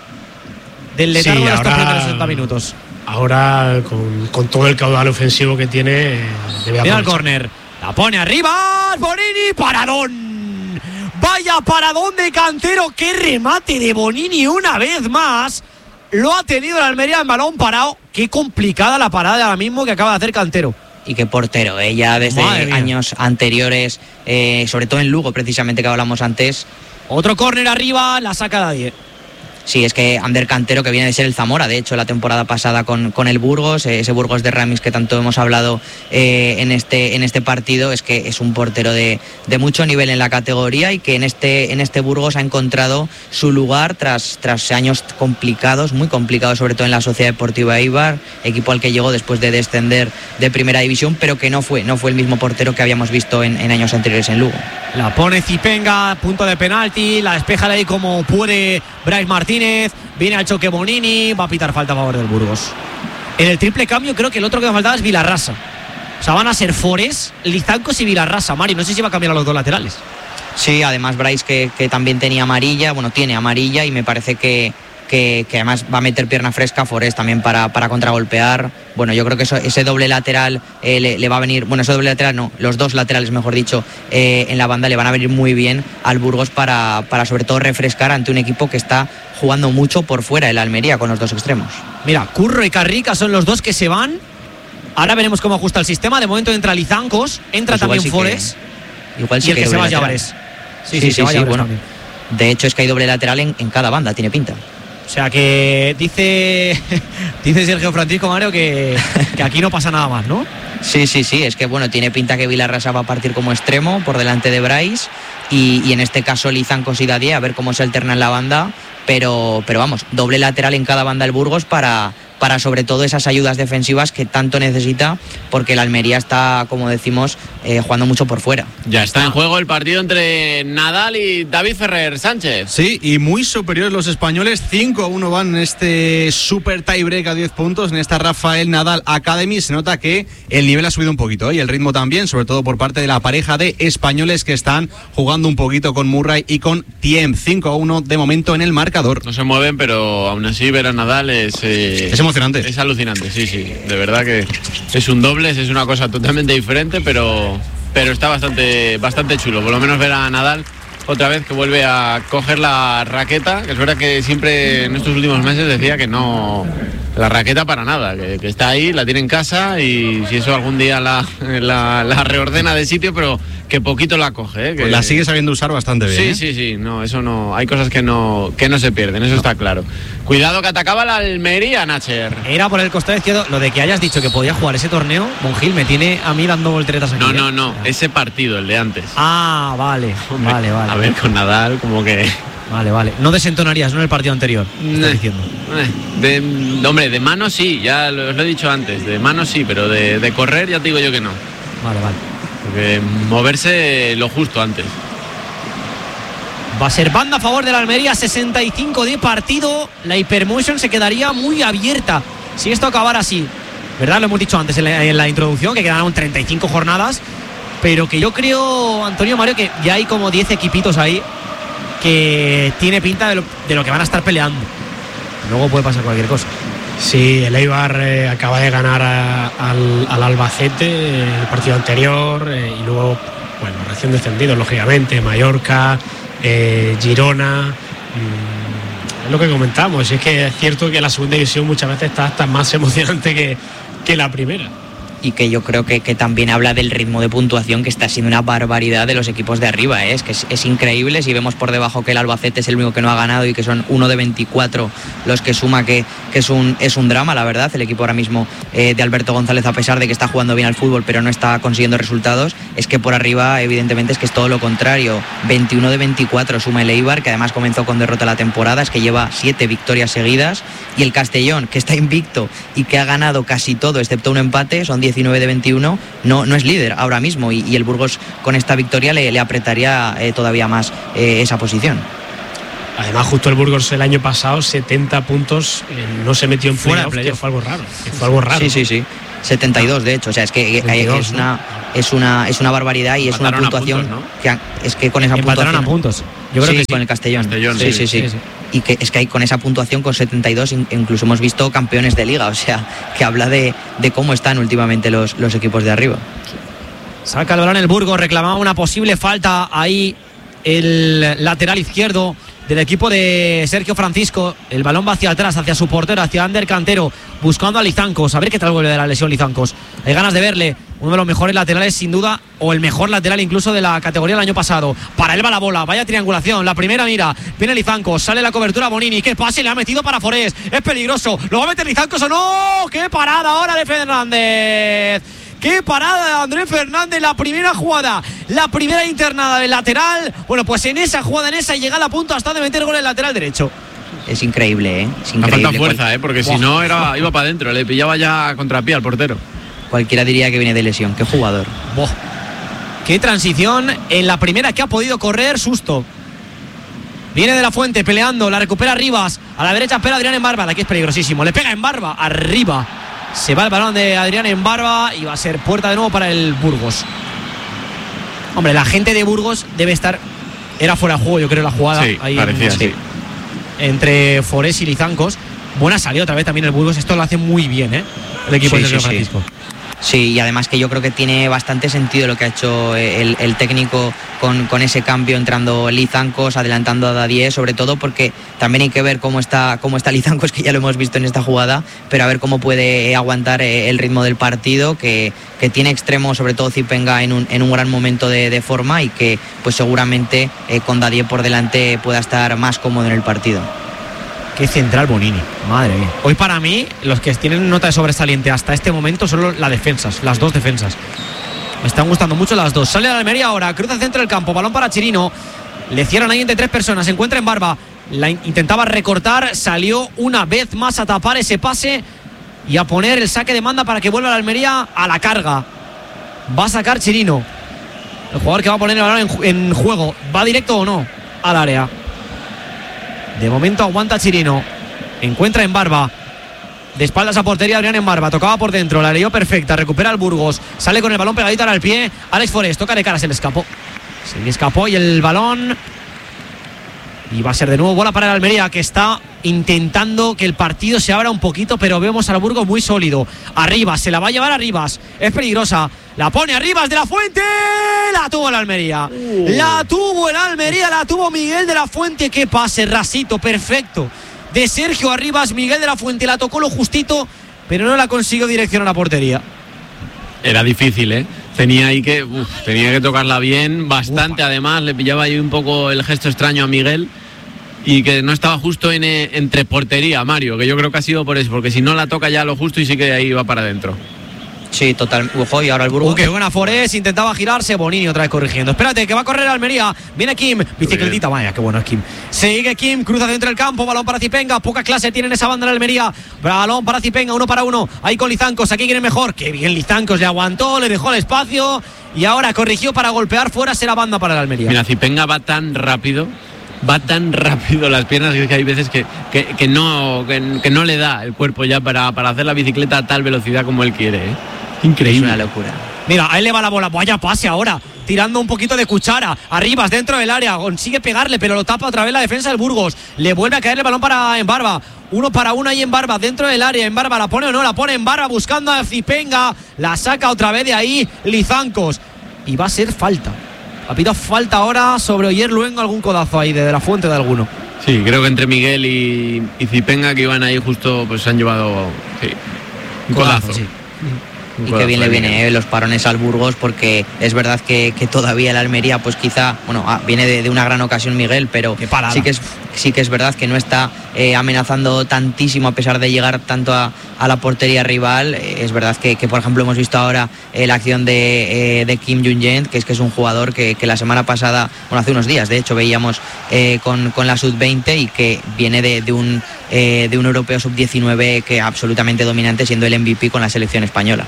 del letargo sí, de estos ahora, primeros sesenta minutos. Ahora, con, con todo el caudal ofensivo que tiene, debe Mira el córner, la pone arriba, Bonini, paradón. Vaya paradón de Cantero, qué remate de Bonini una vez más. Lo ha tenido el Almería en balón parado. Qué complicada la parada ahora mismo que acaba de hacer Cantero. Y qué portero, ¿eh? Ya desde años anteriores, eh, sobre todo en Lugo, precisamente, que hablamos antes. Otro córner arriba, la saca Dadie. Sí, es que Ander Cantero, que viene de ser el Zamora, de hecho, la temporada pasada con, con el Burgos, ese Burgos de Ramis que tanto hemos hablado eh, en, este, en este partido, es que es un portero de, de mucho nivel en la categoría y que en este, en este Burgos ha encontrado su lugar tras, tras años complicados, muy complicados, sobre todo en la Sociedad Deportiva Eibar, equipo al que llegó después de descender de Primera División, pero que no fue, no fue el mismo portero que habíamos visto en, en años anteriores en Lugo. La pone Zipenga, punto de penalti, la despeja de ahí como puede Brais Martínez. Viene al choque Bonini, va a pitar falta a favor del Burgos. En el triple cambio creo que el otro que me faltaba es Vilarrasa. O sea, van a ser Forés, Lizancos y Vilarrasa. Mari, no sé si va a cambiar a los dos laterales. Sí, además Brais que, que también tenía amarilla, bueno, tiene amarilla y me parece que, que, que además va a meter pierna fresca Forés también para, para contragolpear. Bueno, yo creo que eso, ese doble lateral eh, le, le va a venir, bueno, ese doble lateral no, los dos laterales, mejor dicho, eh, en la banda le van a venir muy bien al Burgos para, para sobre todo refrescar ante un equipo que está jugando mucho por fuera, el Almería, con los dos extremos. Mira, Curro y Carrica son los dos que se van. Ahora veremos cómo ajusta el sistema. De momento entra Lizancos, entra Pues también sí Forés. Que, igual sí y el que, que se va a lateral. Llavares. Sí, sí, sí, sí, sí bueno. De hecho es que hay doble lateral en, en cada banda, tiene pinta. O sea que dice dice Sergio Francisco Mario que, que aquí no pasa nada más, ¿no? Sí, sí, sí, es que bueno, tiene pinta que Vilarrasa va a partir como extremo por delante de Brais y, y en este caso Lizancos y Dadie, a ver cómo se alterna en la banda, pero, pero vamos, doble lateral en cada banda el Burgos para, para sobre todo esas ayudas defensivas que tanto necesita, porque el Almería está, como decimos, eh, jugando mucho por fuera. Ya está en juego el partido entre Nadal y David Ferrer Sánchez. Sí, y muy superiores los españoles, cinco a uno van en este super tiebreak a diez puntos, en esta Rafael Nadal Academy. Se nota que el nivel ha subido un poquito, ¿eh? Y el ritmo también, sobre todo por parte de la pareja de españoles que están jugando un poquito con Murray y con Thiem. cinco a uno de momento en el marcador. No se mueven, pero aún así ver a Nadal es... Eh, es emocionante. Es alucinante, sí, sí. De verdad que es un dobles, es una cosa totalmente diferente, pero, pero está bastante, bastante chulo. Por lo menos ver a Nadal otra vez que vuelve a coger la raqueta, que es verdad que siempre en estos últimos meses decía que no... La raqueta para nada, que, que está ahí, la tiene en casa y si eso algún día la, la, la reordena de sitio, pero que poquito la coge. ¿eh? Que, pues la sigue sabiendo usar bastante bien. Sí, ¿eh? sí, sí, no, eso no, hay cosas que no, que no se pierden, eso no. Está claro. Cuidado que atacaba la Almería, Nacher. Era por el costado izquierdo, lo de que hayas dicho que podía jugar ese torneo, Monjil me tiene a mí dando volteretas aquí. No, ¿eh? no, no, ese partido, el de antes. Ah, vale, Hombre, vale, vale. A ver, con Nadal, como que... Vale, vale. No desentonarías, ¿no? En el partido anterior. Estás diciendo. De, de, hombre, de mano sí, ya lo, os lo he dicho antes. De mano sí, pero de, de correr ya te digo yo que no. Vale, vale. Porque moverse lo justo antes. Va a ser banda a favor de la Almería, sesenta y cinco de partido. La Hypermotion se quedaría muy abierta si esto acabara así. ¿Verdad? Lo hemos dicho antes en la, en la introducción, que quedaron treinta y cinco jornadas. Pero que yo creo, Antonio Mario, que ya hay como diez equipitos ahí que tiene pinta de lo, de lo que van a estar peleando. Luego puede pasar cualquier cosa. Sí, el Eibar eh, acaba de ganar a, al, al Albacete eh, el partido anterior eh, y luego, bueno, recién descendidos, lógicamente, Mallorca, eh, Girona. Mmm, es lo que comentamos, es que es cierto que la segunda división muchas veces está hasta más emocionante que, que la primera. Y que yo creo que, que también habla del ritmo de puntuación que está siendo una barbaridad de los equipos de arriba, ¿eh? Es que es, es increíble. Si vemos por debajo que el Albacete es el único que no ha ganado y que son uno de veinticuatro los que suma, que, que es, un, es un drama, la verdad. El equipo ahora mismo eh, de Alberto González, a pesar de que está jugando bien al fútbol pero no está consiguiendo resultados, es que por arriba evidentemente es que es todo lo contrario. veintiuno de veinticuatro suma el Eibar, que además comenzó con derrota la temporada, es que lleva siete victorias seguidas, y el Castellón, que está invicto y que ha ganado casi todo excepto un empate, son diecinueve de veintiuno, no, no es líder ahora mismo, y, y el Burgos con esta victoria le, le apretaría eh, todavía más eh, esa posición. Además, justo el Burgos el año pasado, setenta puntos, eh, no se metió en Fuera de playoff, que playoff. fue algo raro. Que fue algo raro. Sí, sí, sí. setenta y dos, de hecho. O sea, es que setenta y dos, es, una, es, una, es una barbaridad y es una Empataron a puntuación. puntos, ¿no? que han- es que con esa Empataron puntuación. a puntos. Yo creo sí, que sí. con el Castellón. Castellón, sí, sí, sí, sí, sí, sí. Y que es que hay con esa puntuación, con setenta y dos, in- incluso hemos visto campeones de liga. O sea, que habla de, de cómo están últimamente los, los equipos de arriba. Saca el balón el Burgos, reclamaba una posible falta ahí el lateral izquierdo del equipo de Sergio Francisco. El balón va hacia atrás, hacia su portero, hacia Ander Cantero, buscando a Lizancos. A ver qué tal vuelve de la lesión Lizancos. Hay ganas de verle. Uno de los mejores laterales, sin duda, o el mejor lateral incluso de la categoría del año pasado. Para él va la bola, vaya triangulación. La primera, mira, viene Lizancos, sale la cobertura Bonini. ¿Qué pase? Le ha metido para Forés. Es peligroso. ¿Lo va a meter Lizancos o no? ¡Qué parada ahora de Fernández! ¡Qué parada de Andrés Fernández! La primera jugada, la primera internada del lateral. Bueno, pues en esa jugada, en esa llega a punto hasta de meter gol en el lateral derecho. Es increíble, ¿eh? Es Ha increíble. faltado fuerza, Cual- ¿eh? Porque si Buah. no era, iba para adentro, le pillaba ya a contrapié al portero. Cualquiera diría que viene de lesión. Qué jugador. Buah. ¡Qué transición! En la primera que ha podido correr, susto. Viene de la Fuente peleando, la recupera Rivas. A la derecha espera Adrián en Barba, aquí es peligrosísimo. Le pega en Barba, arriba. Se va el balón de Adrián en Barba y va a ser puerta de nuevo para el Burgos. Hombre, la gente de Burgos debe estar. Era fuera de juego, yo creo, la jugada. Sí, ahí parecía, en- sí. entre Forés y Lizancos. Buena salida otra vez también el Burgos. Esto lo hace muy bien, ¿eh? El equipo Sí, de sí, Sergio sí. Francisco. Sí, y además que yo creo que tiene bastante sentido lo que ha hecho el, el técnico con, con ese cambio, entrando Lizancos, adelantando a Dadié, sobre todo porque también hay que ver cómo está, cómo está Lizancos, que ya lo hemos visto en esta jugada, pero a ver cómo puede aguantar el ritmo del partido, que, que tiene extremo, sobre todo Zipenga, en un, en un gran momento de, de forma y que pues seguramente eh, con Dadié por delante pueda estar más cómodo en el partido. Qué central Bonini, madre mía. Hoy para mí, los que tienen nota de sobresaliente hasta este momento son las defensas, las dos defensas. Me están gustando mucho las dos. Sale a la Almería ahora, cruza el centro del campo, balón para Chirino. Le cierran ahí entre tres personas, se encuentra en Barba. La in- intentaba recortar, salió una vez más a tapar ese pase y a poner el saque de manda para que vuelva la Almería a la carga. Va a sacar Chirino, el jugador que va a poner el balón en, ju- en juego. ¿Va directo o no al área? De momento aguanta Chirino. Encuentra en Barba. De espaldas a portería Adrián en Barba. Tocaba por dentro. La leyó perfecta. Recupera el Burgos. Sale con el balón pegadito al pie. Alex Forés. Toca de cara. Se le escapó. Se le escapó y el balón. Y va a ser de nuevo bola para el Almería, que está intentando que el partido se abra un poquito, pero vemos al Burgos muy sólido. Arriba, se la va a llevar a Rivas. Es peligrosa. La pone a Rivas de la Fuente. La tuvo el Almería. Uh. La tuvo el Almería. La tuvo Miguel de la Fuente. Qué pase, rasito, perfecto. De Sergio Arribas, Miguel de la Fuente la tocó lo justito, pero no la consiguió direccionar a la portería. Era difícil, ¿eh? Tenía ahí que, uf, tenía que tocarla bien, bastante. Ufa. Además, le pillaba ahí un poco el gesto extraño a Miguel y que no estaba justo en, eh, entre portería, Mario, que yo creo que ha sido por eso, porque si no la toca ya lo justo y sí que ahí va para adentro. Sí, total. Ojo, y ahora el Burgos. Uh, qué buena Forés, intentaba girarse, Bonini otra vez corrigiendo. Espérate, que va a correr Almería. Viene Kim, bicicletita, vaya, qué bueno es Kim. Sigue Kim, cruza dentro del campo, balón para Zipenga. Poca clase tiene en esa banda en Almería. Balón para Zipenga, uno para uno. Ahí con Lizancos, aquí quiere mejor. Qué bien Lizancos, le aguantó, le dejó el espacio y ahora corrigió para golpear fuera, será banda para el Almería. Mira, Zipenga va tan rápido, va tan rápido las piernas que hay veces que, que, que no, que, que no le da el cuerpo ya para, para hacer la bicicleta a tal velocidad como él quiere, ¿eh? Increíble. Es una locura. Mira, a él le va la bola, vaya pase ahora, tirando un poquito de cuchara, Arribas dentro del área, consigue pegarle, pero lo tapa otra vez la defensa del Burgos, le vuelve a caer el balón para en Barba, uno para uno ahí en Barba, dentro del área, en Barba, la pone o no, la pone en Barba, buscando a Zipenga, la saca otra vez de ahí Lizancos, y va a ser falta, ha pedido falta ahora sobre Oyer Luengo, algún codazo ahí de la Fuente de alguno. Sí, creo que entre Miguel y, y Zipenga, que iban ahí justo, pues se han llevado sí, un codazo. Sí. Un Y codazo qué bien le de viene Miguel. eh, los parones al Burgos, porque es verdad que, que todavía el Almería pues quizá, bueno, ah, viene de, de una gran ocasión Miguel, pero Qué parada. sí que es sí que es verdad que no está eh, amenazando tantísimo a pesar de llegar tanto a, a la portería rival. Eh, es verdad que, que por ejemplo hemos visto ahora eh, la acción de, eh, de Kim Jung-jen, que es que es un jugador que, que la semana pasada, bueno, hace unos días de hecho veíamos eh, con, con la sub veinte y que viene de, de un eh, de un europeo sub diecinueve que absolutamente dominante, siendo el M V P con la selección española.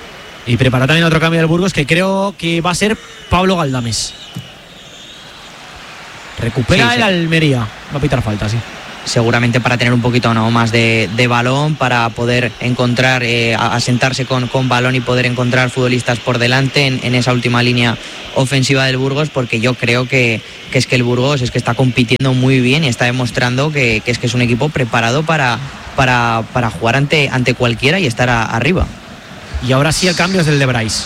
Y prepara también otro cambio del Burgos, que creo que va a ser Pablo Galdames. Recupera Sí, el sí. Almería. No pitar falta, sí. Seguramente para tener un poquito no más de, de balón, para poder encontrar, eh, asentarse con, con balón y poder encontrar futbolistas por delante en, en esa última línea ofensiva del Burgos, porque yo creo que, que es que el Burgos es que está compitiendo muy bien y está demostrando que, que es que es un equipo preparado para, para, para jugar ante, ante cualquiera y estar a, arriba. Y ahora sí el cambio es del de Bryce,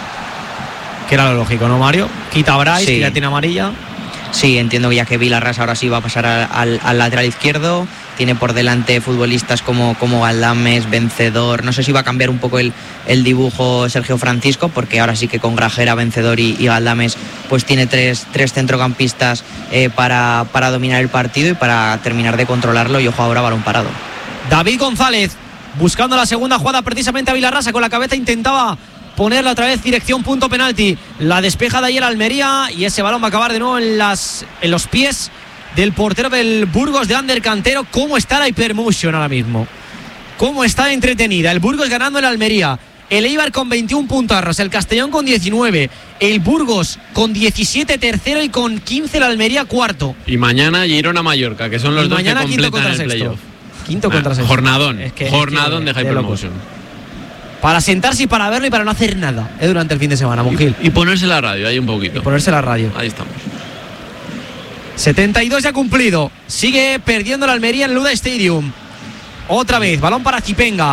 que era lo lógico, ¿no, Mario? Quita a Bryce, Sí. que ya tiene amarilla. Sí, entiendo que ya que Vilarrás ahora sí va a pasar al, al, al lateral izquierdo. Tiene por delante futbolistas como, como Galdames, Vencedor. No sé si va a cambiar un poco el, el dibujo Sergio Francisco, porque ahora sí que con Grajera, Vencedor y, y Galdames pues tiene tres, tres centrocampistas eh, para, para dominar el partido y para terminar de controlarlo. Y ojo ahora, balón parado. David González buscando la segunda jugada precisamente a Vilarrasa, con la cabeza intentaba ponerla otra vez dirección punto penalti. La despeja de ayer Almería y ese balón va a acabar de nuevo en, las, en los pies del portero del Burgos, de Ander Cantero. ¿Cómo está la Hypermotion ahora mismo? ¿Cómo está entretenida? El Burgos ganando el Almería, el Eibar con veintiún puntos, el Castellón con diecinueve, el Burgos con diecisiete tercero y con quince el Almería cuarto. Y mañana Girona-Mallorca, que son los Y dos que mañana quinto completan contra el sexto. playoff. Quinto Ah, contra sexto. jornadón, Es que- jornadón es que de de locos. Hypermotion. Para sentarse y para verlo y para no hacer nada, ¿eh? Durante el fin de semana, Monjil. Y ponerse la radio ahí un poquito. Ponerse la radio. Ahí estamos. setenta y dos ya cumplido. Sigue perdiendo la Almería en el Luda Stadium. Otra vez, balón para Zipenga.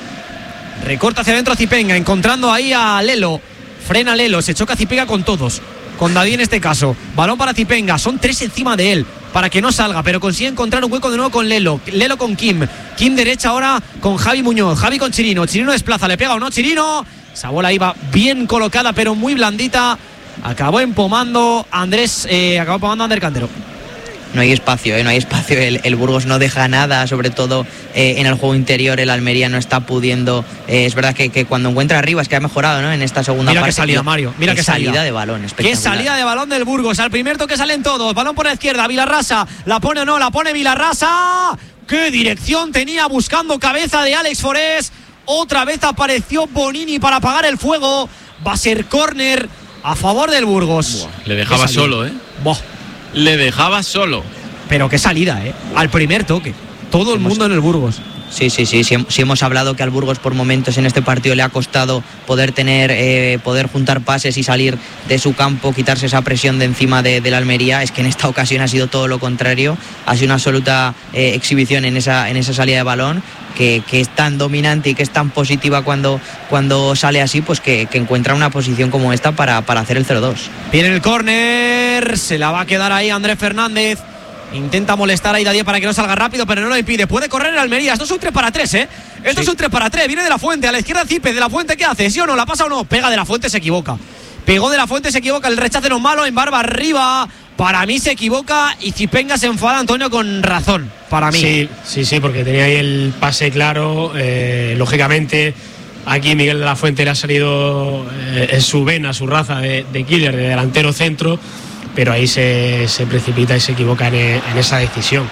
Recorta hacia adentro Zipenga, encontrando ahí a Lelo. Frena Lelo, se choca Zipenga con todos. Con David en este caso. Balón para Zipenga, son tres encima de él para que no salga, pero consigue encontrar un hueco de nuevo con Lelo. Lelo con Kim. Kim derecha ahora con Javi Muñoz. Javi con Chirino. Chirino desplaza, le pega o no Chirino. Esa bola iba bien colocada, pero muy blandita. Acabó empomando Andrés, eh, acabó empomando Ander Cantero. No hay espacio, ¿eh? no hay espacio. El, el Burgos no deja nada, sobre todo eh, en el juego interior. El Almería no está pudiendo. Eh, es verdad que, que cuando encuentra arriba es que ha mejorado, ¿no? En esta segunda Mira parte. qué salida, Mario. Mira qué salida. salida de balón, Qué espectacular. salida de balón del Burgos. Al primer toque salen todos. Balón por la izquierda. Vilarrasa. La pone o no, la pone Vilarrasa. Qué dirección tenía buscando cabeza de Alex Forés. Otra vez apareció Bonini para apagar el fuego. Va a ser córner a favor del Burgos. Buah, le dejaba Qué salida. solo, ¿eh? Buah, Le dejaba solo. pero qué salida, ¿eh? Al primer toque. Todo el mundo en el Burgos. Sí, sí, sí, sí, sí hemos hablado que al Burgos por momentos en este partido le ha costado poder tener, eh, poder juntar pases y salir de su campo, quitarse esa presión de encima de, de la Almería. Es que en esta ocasión ha sido todo lo contrario, ha sido una absoluta eh, exhibición en esa, en esa salida de balón, que, que es tan dominante y que es tan positiva cuando, cuando sale así, pues que, que encuentra una posición como esta para, para hacer el cero dos. Viene el córner, se la va a quedar ahí Andrés Fernández. Intenta molestar a Ida para que no salga rápido, pero no lo impide. Puede correr el Almería. Esto es un tres para tres, ¿eh? Esto Sí. es un tres para tres. Viene de la Fuente, a la izquierda Cipe. De la Fuente, ¿qué hace? ¿Sí o no? ¿La pasa o no? Pega de la Fuente, se equivoca. Pegó de la Fuente, se equivoca. El rechace no es malo. En barba arriba. Para mí se equivoca y Zipenga se enfada, Antonio, con razón. Para mí. Sí, sí, sí, porque tenía ahí el pase claro. Eh, lógicamente, aquí Miguel de la Fuente le ha salido eh, en su vena, su raza de, de killer, de delantero centro, pero ahí se, se precipita y se equivoca en, en esa decisión.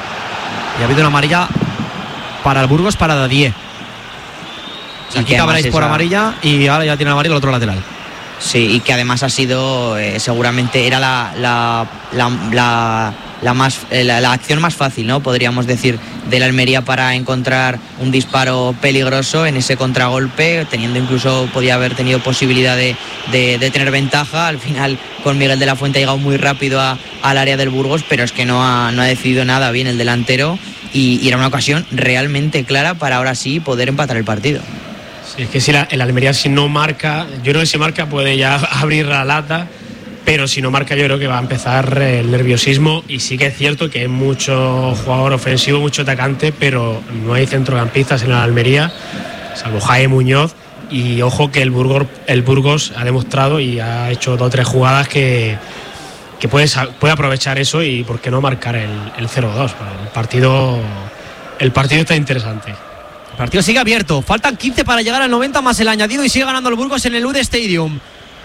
Y ha habido una amarilla para el Burgos, para Dadier. O sea, Y que quita además Brais por esa- amarilla y ahora ya tiene amarilla el otro lateral. Sí, y que además ha sido, eh, seguramente era la, la, la, la, la más, eh, la, la acción más fácil, ¿no? Podríamos decir, del Almería para encontrar un disparo peligroso en ese contragolpe, teniendo incluso, podía haber tenido posibilidad de, de, de tener ventaja. Al final, con Miguel de la Fuente ha llegado muy rápido a, al área del Burgos, pero es que no ha, no ha decidido nada bien el delantero y, y era una ocasión realmente clara para ahora sí poder empatar el partido. Sí, es que si la, el Almería si no marca, yo creo que si marca puede ya abrir la lata, pero si no marca yo creo que va a empezar el nerviosismo. Y sí que es cierto que hay mucho jugador ofensivo, mucho atacante, pero no hay centrocampistas en la Almería, salvo Jaime Muñoz. Y ojo que el Burgos, el Burgos ha demostrado y ha hecho dos o tres jugadas que, que puede, sa- puede aprovechar eso y por qué no marcar el, el cero dos. El partido, el partido está interesante. El partido sigue abierto. Faltan quince para llegar al noventa más el añadido y sigue ganando el Burgos en el U D Stadium.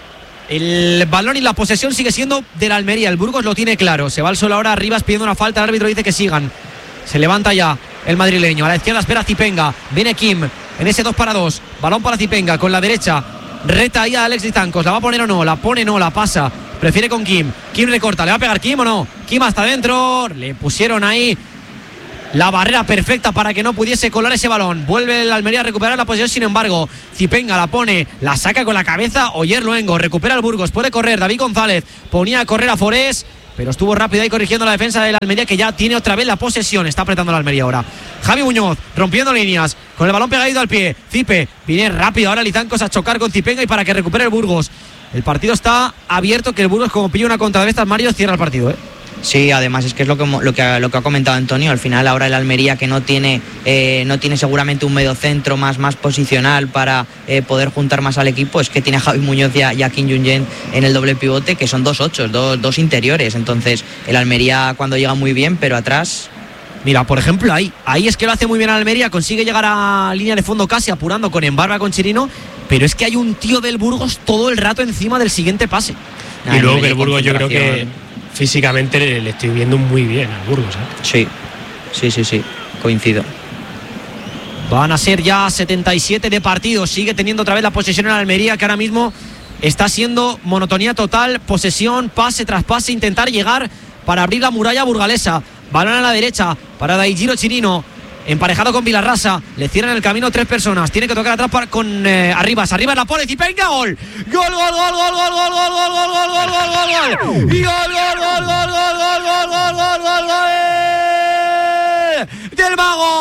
El balón y la posesión sigue siendo del Almería. El Burgos lo tiene claro. Se va al suelo ahora. Arribas pidiendo una falta. El árbitro dice que sigan. Se levanta ya el madrileño. A la izquierda espera Zipenga. Viene Kim en ese dos para dos. Balón para Zipenga con la derecha. Reta ahí a Alex Dizancos. ¿La va a poner o no? La pone, no, la pasa. Prefiere con Kim. Kim recorta. ¿Le va a pegar Kim o no? Kim hasta adentro. Le pusieron ahí la barrera perfecta para que no pudiese colar ese balón. Vuelve el Almería a recuperar la posición. Sin embargo, Zipenga la pone, la saca con la cabeza. Oyer Luengo, recupera el Burgos, puede correr. David González ponía a correr a Forés, pero estuvo rápido ahí corrigiendo la defensa de la Almería, que ya tiene otra vez la posesión. Está apretando la Almería ahora. Javi Muñoz rompiendo líneas, con el balón pegadito al pie. Zipe, viene rápido ahora Lizancos a chocar con Zipenga y para que recupere el Burgos. El partido está abierto, que el Burgos, como pilla una contra de estas, Mario, cierra el partido, ¿eh? Sí, además es que es lo que, lo que, lo que ha comentado Antonio. Al final ahora el Almería, que no tiene eh, no tiene seguramente un mediocentro más, más posicional para eh, poder juntar más al equipo, es que tiene a Javi Muñoz y a, y a Kim Jung-jen en el doble pivote, que son dos ochos, dos, dos interiores. Entonces el Almería cuando llega muy bien, pero atrás... Mira, por ejemplo, ahí ahí es que lo hace muy bien Almería, consigue llegar a línea de fondo casi apurando con Embarba, con Chirino, pero es que hay un tío del Burgos todo el rato encima del siguiente pase. Y luego que el Burgos, yo creo que físicamente le, le estoy viendo muy bien al Burgos, ¿eh? Sí, sí, sí, sí, coincido. Van a ser ya setenta y siete de partido. Sigue teniendo otra vez la posesión en Almería, que ahora mismo está siendo monotonía total. Posesión, pase tras pase, intentar llegar para abrir la muralla burgalesa. Balón a la derecha para Daijiro Chirino, emparejado con Vilarrasa. Le cierran el camino tres personas. Tiene que tocar atrás para, con eh, Arribas. Arribas la pone Zipenga. Gol. Gol, gol, gol, gol, gol, gol, gol, gol, gol, gol, gol, gol, gol, gol. Y gol, gol, gol, gol, gol, gol, gol, gol, gol, gol, gol. Del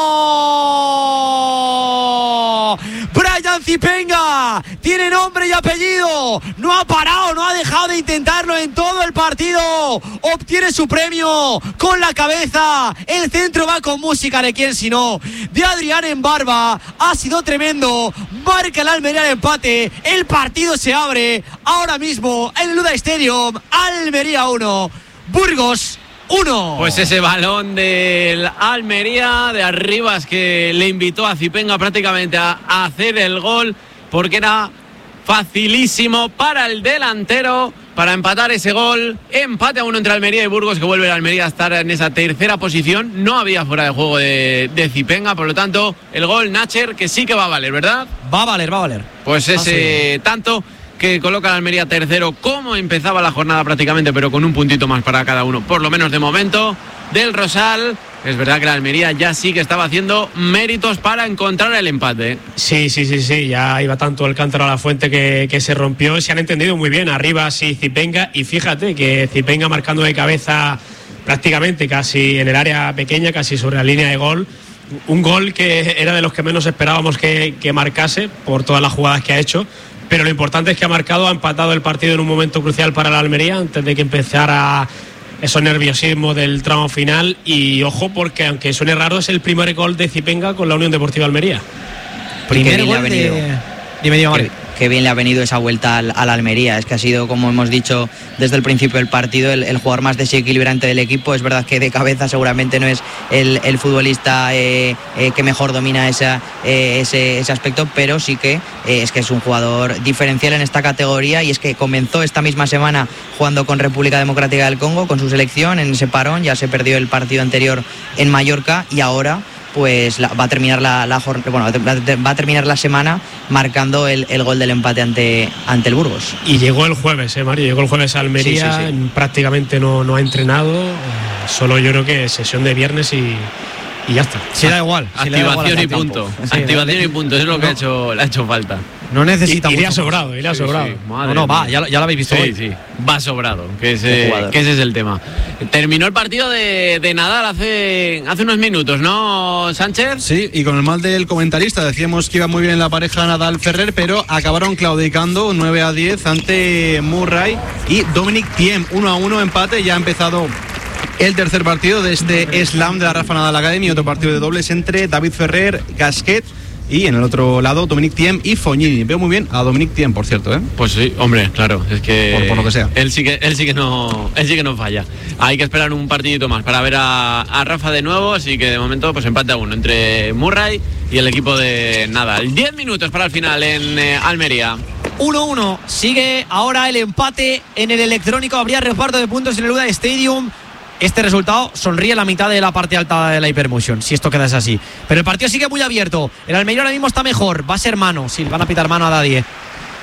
Mago. Brian Zipenga tiene nombre y apellido. No ha parado, no ha dejado de intentarlo en todo el partido. Obtiene su premio con la cabeza. El centro va con música de quién si no, de Adrián Embarba. Ha sido tremendo. Marca el Almería el empate. El partido se abre ahora mismo en el Luda Stadium. Almería uno, Burgos uno. Pues ese balón del Almería de Arribas, que le invitó a Zipenga prácticamente a, a hacer el gol, porque era facilísimo para el delantero para empatar ese gol. Empate a uno entre Almería y Burgos, que vuelve el Almería a estar en esa tercera posición. No había fuera de juego de, de Zipenga, por lo tanto el gol Nacher, que sí que va a valer, ¿verdad? Va a valer, va a valer. Pues ese ah, sí. tanto que coloca al Almería tercero, como empezaba la jornada prácticamente, pero con un puntito más para cada uno, por lo menos de momento. Del Rosal, es verdad que la Almería ya sí que estaba haciendo méritos para encontrar el empate. Sí, sí, sí, sí, ya iba tanto el cántaro a la fuente que, que se rompió. Se han entendido muy bien Arribas y Zipenga, y fíjate que Zipenga marcando de cabeza prácticamente casi en el área pequeña, casi sobre la línea de gol. Un gol que era de los que menos esperábamos que, que marcase por todas las jugadas que ha hecho. Pero lo importante es que ha marcado, ha empatado el partido en un momento crucial para la Almería, antes de que empezara esos nerviosismos del tramo final. Y ojo, porque aunque suene raro, es el primer gol de Zipenga con la Unión Deportiva Almería. Primer gol de... Dime, dime, Mario. Qué bien le ha venido esa vuelta al, al Almería. Es que ha sido, como hemos dicho desde el principio del partido, el, el jugador más desequilibrante del equipo. Es verdad que de cabeza seguramente no es el, el futbolista eh, eh, que mejor domina esa, eh, ese, ese aspecto, pero sí que eh, es que es un jugador diferencial en esta categoría. Y es que comenzó esta misma semana jugando con República Democrática del Congo, con su selección en ese parón. Ya se perdió el partido anterior en Mallorca y ahora pues la, va a terminar la, la bueno, va a terminar la semana marcando el, el gol del empate ante, ante el Burgos. Y llegó el jueves, ¿eh, Mario? Llegó el jueves a Almería, sí, sí, sí. prácticamente no, no ha entrenado, eh, solo yo creo que sesión de viernes y, y ya está. Sí, da igual. Sí, activación da igual y punto. Sí, activación y punto, eso es lo que no. ha hecho, le ha hecho falta. No necesita y, mucho. Iría sobrado, iría sí, sobrado. Sí, no, no, va, ya, ya lo habéis visto sí, hoy. Sí, va sobrado, que ese, que ese es el tema. Terminó el partido de, de Nadal hace, hace unos minutos, ¿no, Sánchez? Sí, y con el mal del comentarista, decíamos que iba muy bien la pareja Nadal-Ferrer, pero acabaron claudicando nueve a diez ante Murray y Dominic Thiem. uno a uno, empate, ya ha empezado el tercer partido de este Slam de la Rafa Nadal Academy, otro partido de dobles entre David Ferrer, Gasquet y en el otro lado Dominic Thiem y Fognini. Veo muy bien a Dominic Thiem, por cierto, ¿eh? Pues sí, hombre, claro, es que por, por lo que sea. Él sí que él sí que no él sí que no falla. Hay que esperar un partidito más para ver a, a Rafa de nuevo, así que de momento pues empate a uno entre Murray y el equipo de Nadal. diez minutos para el final en eh, Almería. uno uno. Sigue ahora el empate en el electrónico. Habría reparto de puntos en el Luda Stadium. Este resultado sonríe la mitad de la parte alta de la Hypermotion, si esto queda así. Pero el partido sigue muy abierto. El Almería ahora mismo está mejor. Va a ser mano. Sí, van a pitar mano a Dadie.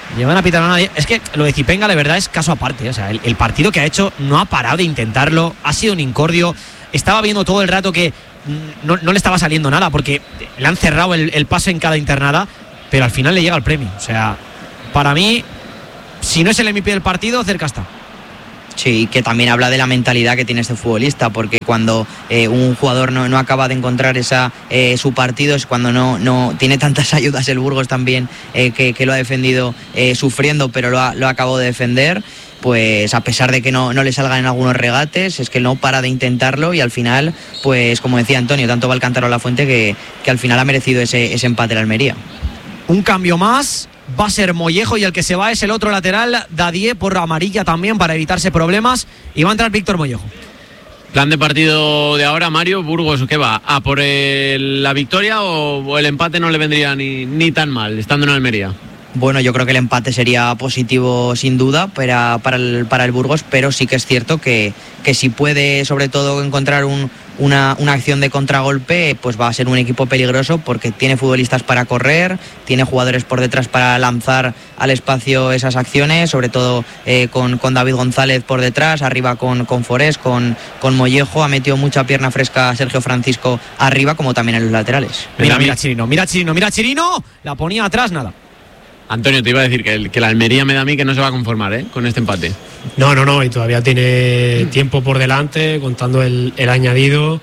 Llevan a pitar a nadie. Es que lo de Zipenga, de verdad, es caso aparte. O sea, el, el partido que ha hecho no ha parado de intentarlo. Ha sido un incordio. Estaba viendo todo el rato que no, no le estaba saliendo nada porque le han cerrado el, el paso en cada internada, pero al final le llega el premio. O sea, para mí, si no es el M V P del partido, cerca está. Sí, que también habla de la mentalidad que tiene este futbolista, porque cuando eh, un jugador no, no acaba de encontrar esa eh, su partido, es cuando no, no tiene tantas ayudas el Burgos también, eh, que, que lo ha defendido eh, sufriendo, pero lo ha, lo ha acabado de defender. Pues a pesar de que no, no le salgan en algunos regates, es que no para de intentarlo y al final, pues como decía Antonio, tanto va el Cántaro a la Fuente que, que al final ha merecido ese, ese empate el Almería. Un cambio más, va a ser Mollejo y el que se va es el otro lateral, Dadié, por amarilla también para evitarse problemas, y va a entrar Víctor Mollejo. Plan de partido de ahora, Mario. Burgos, ¿qué va? ¿A por el, la victoria o, o el empate no le vendría ni, ni tan mal, estando en Almería? Bueno, yo creo que el empate sería positivo sin duda para, para, el, para el Burgos, pero sí que es cierto que, que si puede sobre todo encontrar un, una, una acción de contragolpe, pues va a ser un equipo peligroso porque tiene futbolistas para correr, tiene jugadores por detrás para lanzar al espacio esas acciones, sobre todo eh, con, con David González por detrás, arriba con, con Forés, con, con Mollejo, ha metido mucha pierna fresca Sergio Francisco arriba, como también en los laterales. Mira, mira Chirino, mira Chirino, mira Chirino, la ponía atrás, nada. Antonio, te iba a decir que el, que la Almería me da a mí que no se va a conformar ¿eh? con este empate. No, no, no, y todavía tiene tiempo por delante, contando el, el añadido.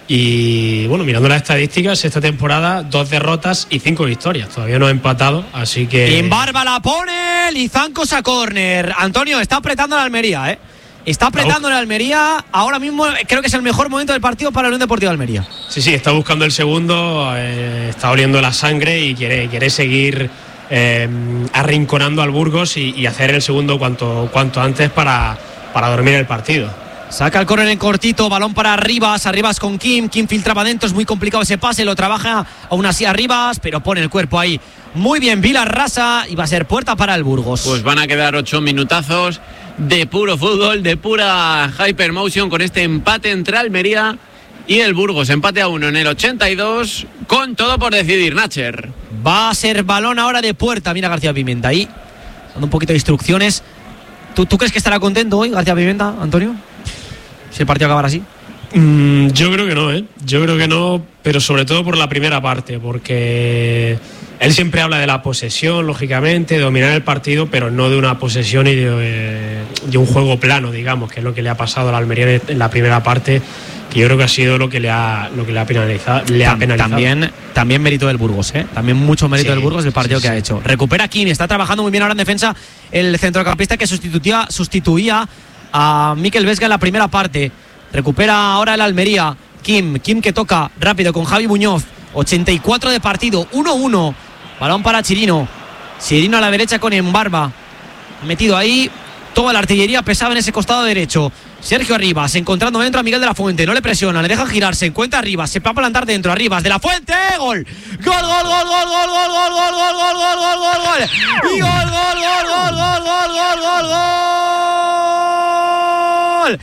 Y bueno, mirando las estadísticas, esta temporada dos derrotas y cinco victorias. Todavía no ha empatado, así que... En barba la pone, Lizancos a córner. Antonio, está apretando la Almería, ¿eh? Está apretando la Almería. Ahora mismo creo que es el mejor momento del partido para la Unión Deportiva de Almería. Sí, sí, está buscando el segundo, eh, está oliendo la sangre y quiere, quiere seguir... Eh, arrinconando al Burgos y, y hacer el segundo cuanto, cuanto antes para, para dormir el partido. Saca el córner en cortito, balón para Arribas, Arribas con Kim, Kim filtraba adentro, es muy complicado ese pase, lo trabaja aún así Arribas, pero pone el cuerpo ahí muy bien Vilar Rasa y va a ser puerta para el Burgos. Pues van a quedar ocho minutazos de puro fútbol, de pura hypermotion con este empate entre Almería y el Burgos, empate a uno en el ochenta y dos, con todo por decidir, Nacher. Va a ser balón ahora de puerta. Mira García Pimenta ahí, dando un poquito de instrucciones. ¿Tú, ¿Tú crees que estará contento hoy García Pimenta, Antonio? Si el partido acabara así. Mm, yo creo que no, ¿eh? Yo creo que no, pero sobre todo por la primera parte, porque él siempre habla de la posesión, lógicamente, de dominar el partido, pero no de una posesión y de, de un juego plano, digamos, que es lo que le ha pasado a la Almería en la primera parte, que yo creo que ha sido lo que le ha, lo que le ha penalizado. Le ha penalizado. También, también mérito del Burgos, ¿eh? También mucho mérito sí, del Burgos el partido sí, que sí. ha hecho. Recupera Kim, está trabajando muy bien ahora en defensa el centrocampista que sustituía, sustituía a Mikel Vesga en la primera parte. Recupera ahora el Almería. Kim, Kim que toca rápido con Javi Muñoz. ochenta y cuatro de partido, uno uno. Balón para Chirino. Chirino a la derecha con Embarba. Ha metido ahí toda la artillería pesada en ese costado derecho. Sergio Arribas encontrando dentro a Miguel de la Fuente, no le presiona, le dejan girarse, encuentra Arribas, se va a plantar dentro, Arribas de la Fuente, gol, gol, gol, gol, gol, gol, gol, gol, gol, gol, gol, gol, gol, gol, gol, gol, y gol, gol, gol, gol, gol, gol, gol, gol, gol,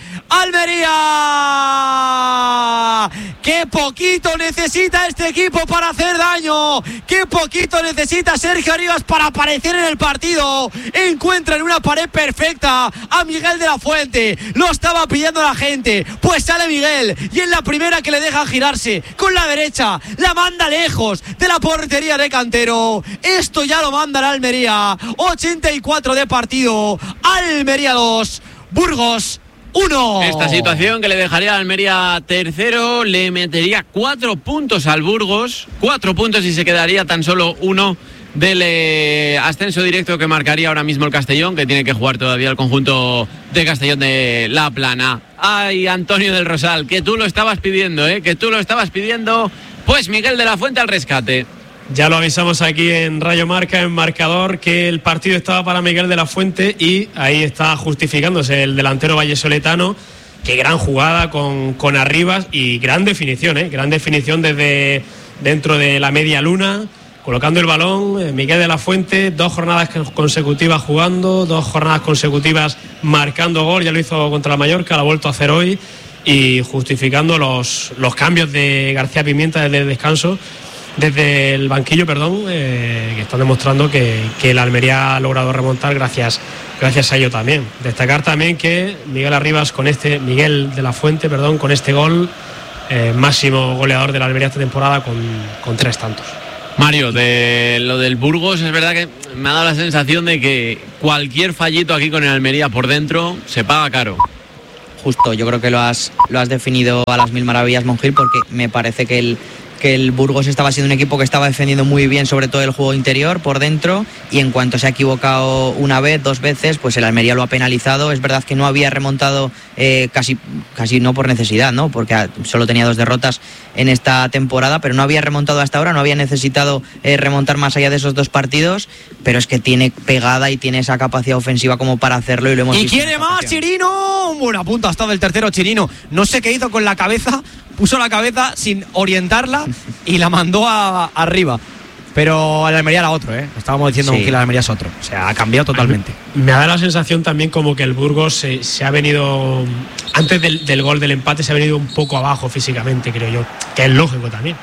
Almería. ¡Qué poquito necesita este equipo para hacer daño! ¡Qué poquito necesita Sergio Arribas para aparecer en el partido! Encuentra en una pared perfecta a Miguel de la Fuente. Lo estaba pidiendo la gente. Pues sale Miguel y en la primera que le dejan girarse con la derecha, la manda lejos de la portería de Cantero. Esto ya lo manda la Almería. ochenta y cuatro de partido. Almería dos, Burgos uno. Esta situación que le dejaría a Almería tercero le metería cuatro puntos al Burgos, cuatro puntos y se quedaría tan solo uno del eh, ascenso directo que marcaría ahora mismo el Castellón, que tiene que jugar todavía el conjunto de Castellón de La Plana. Ay, Antonio del Rosal, que tú lo estabas pidiendo, ¿eh? que tú lo estabas pidiendo, pues Miguel de la Fuente al rescate. Ya lo avisamos aquí en Rayo Marca, en marcador, que el partido estaba para Miguel de la Fuente y ahí está justificándose el delantero vallesoletano. Qué gran jugada con, con Arribas y gran definición, ¿eh? gran definición desde dentro de la media luna, colocando el balón. Miguel de la Fuente, dos jornadas consecutivas jugando, dos jornadas consecutivas marcando gol, ya lo hizo contra la Mallorca, lo ha vuelto a hacer hoy y justificando los, los cambios de García Pimienta desde el descanso. desde el banquillo, perdón, eh, que están demostrando que, que el Almería ha logrado remontar gracias, gracias a ello también. Destacar también que Miguel Arribas con este, Miguel de la Fuente, perdón, con este gol, eh, máximo goleador de la Almería esta temporada con, con tres tantos. Mario, de lo del Burgos, es verdad que me ha dado la sensación de que cualquier fallito aquí con el Almería por dentro se paga caro. Justo, yo creo que lo has, lo has definido a las mil maravillas, Monjil, porque me parece que el que el Burgos estaba siendo un equipo que estaba defendiendo muy bien, sobre todo el juego interior por dentro, y en cuanto se ha equivocado una vez, dos veces, pues el Almería lo ha penalizado. Es verdad que no había remontado eh, casi, casi no por necesidad, ¿no? Porque solo tenía dos derrotas en esta temporada, pero no había remontado hasta ahora, no había necesitado eh, remontar más allá de esos dos partidos, pero es que tiene pegada y tiene esa capacidad ofensiva como para hacerlo, y lo hemos y visto. Y quiere más, Chirino. Un buen apunto ha estado el tercero, Chirino. No sé qué hizo con la cabeza, puso la cabeza sin orientarla y la mandó a, arriba. Pero el Almería era otro, ¿eh? Estábamos diciendo sí. que el Almería es otro. O sea, ha cambiado totalmente. Me da la sensación también como que el Burgos se, se ha venido, antes del, del gol del empate, se ha venido un poco abajo físicamente, creo yo. Que es lógico también.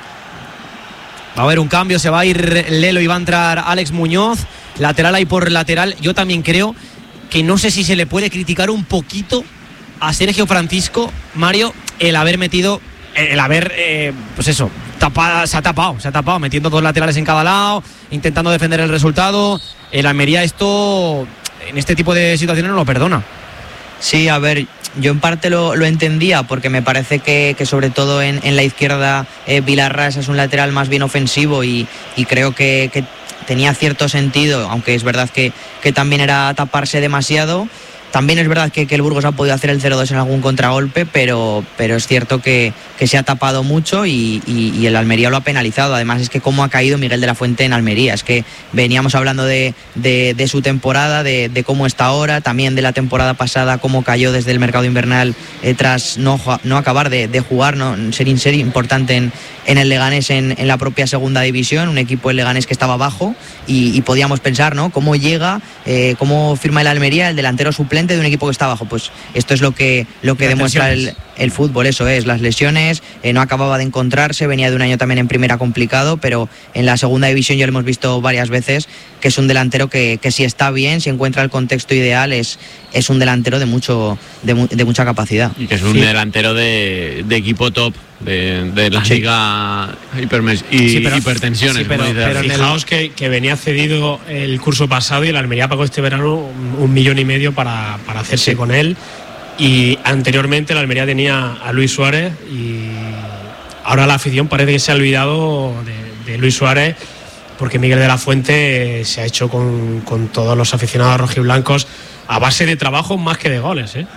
Va a haber un cambio, se va a ir Lelo y va a entrar Alex Muñoz. Lateral ahí por lateral. Yo también creo que no sé si se le puede criticar un poquito a Sergio Francisco, Mario, el haber metido, el haber, eh, pues eso, tapado, se ha tapado, se ha tapado, metiendo dos laterales en cada lado, intentando defender el resultado. El Almería esto, en este tipo de situaciones no lo perdona. Sí, a ver, yo en parte lo, lo entendía, porque me parece que, que sobre todo en, en la izquierda eh, Vilarrás es un lateral más bien ofensivo, y, y creo que, que tenía cierto sentido, aunque es verdad que, que también era taparse demasiado. También es verdad que, que el Burgos ha podido hacer el cero dos en algún contragolpe, pero, pero es cierto que, que se ha tapado mucho y, y, y el Almería lo ha penalizado. Además es que cómo ha caído Miguel de la Fuente en Almería. Es que veníamos hablando de, de, de su temporada, de, de cómo está ahora, también de la temporada pasada, cómo cayó desde el mercado invernal eh, tras no, no acabar de, de jugar, no ser in ser importante en, en el Leganés en, en la propia segunda división, un equipo el Leganés que estaba abajo, y, y podíamos pensar, ¿no? Cómo llega, eh, cómo firma el Almería, el delantero suplente de un equipo que está abajo. Pues esto es lo que, lo que demuestra el, el fútbol, eso es, las lesiones, eh, no acababa de encontrarse, venía de un año también en primera complicado, pero en la segunda división ya lo hemos visto varias veces, que es un delantero que, que si está bien, si encuentra el contexto ideal, es, es un delantero de mucho de, de mucha capacidad. Y que es un sí. delantero de, de equipo top, de, de la sí. liga hipermes, y sí, pero, hipertensiones. Sí, pero, pero fijaos que, que venía cedido el curso pasado y el Almería pagó este verano un, un millón y medio para, para hacerse sí. con él. Y anteriormente la Almería tenía a Luis Suárez, y ahora la afición parece que se ha olvidado de, de Luis Suárez, porque Miguel de la Fuente se ha hecho con, con todos los aficionados rojiblancos a base de trabajo más que de goles, ¿eh?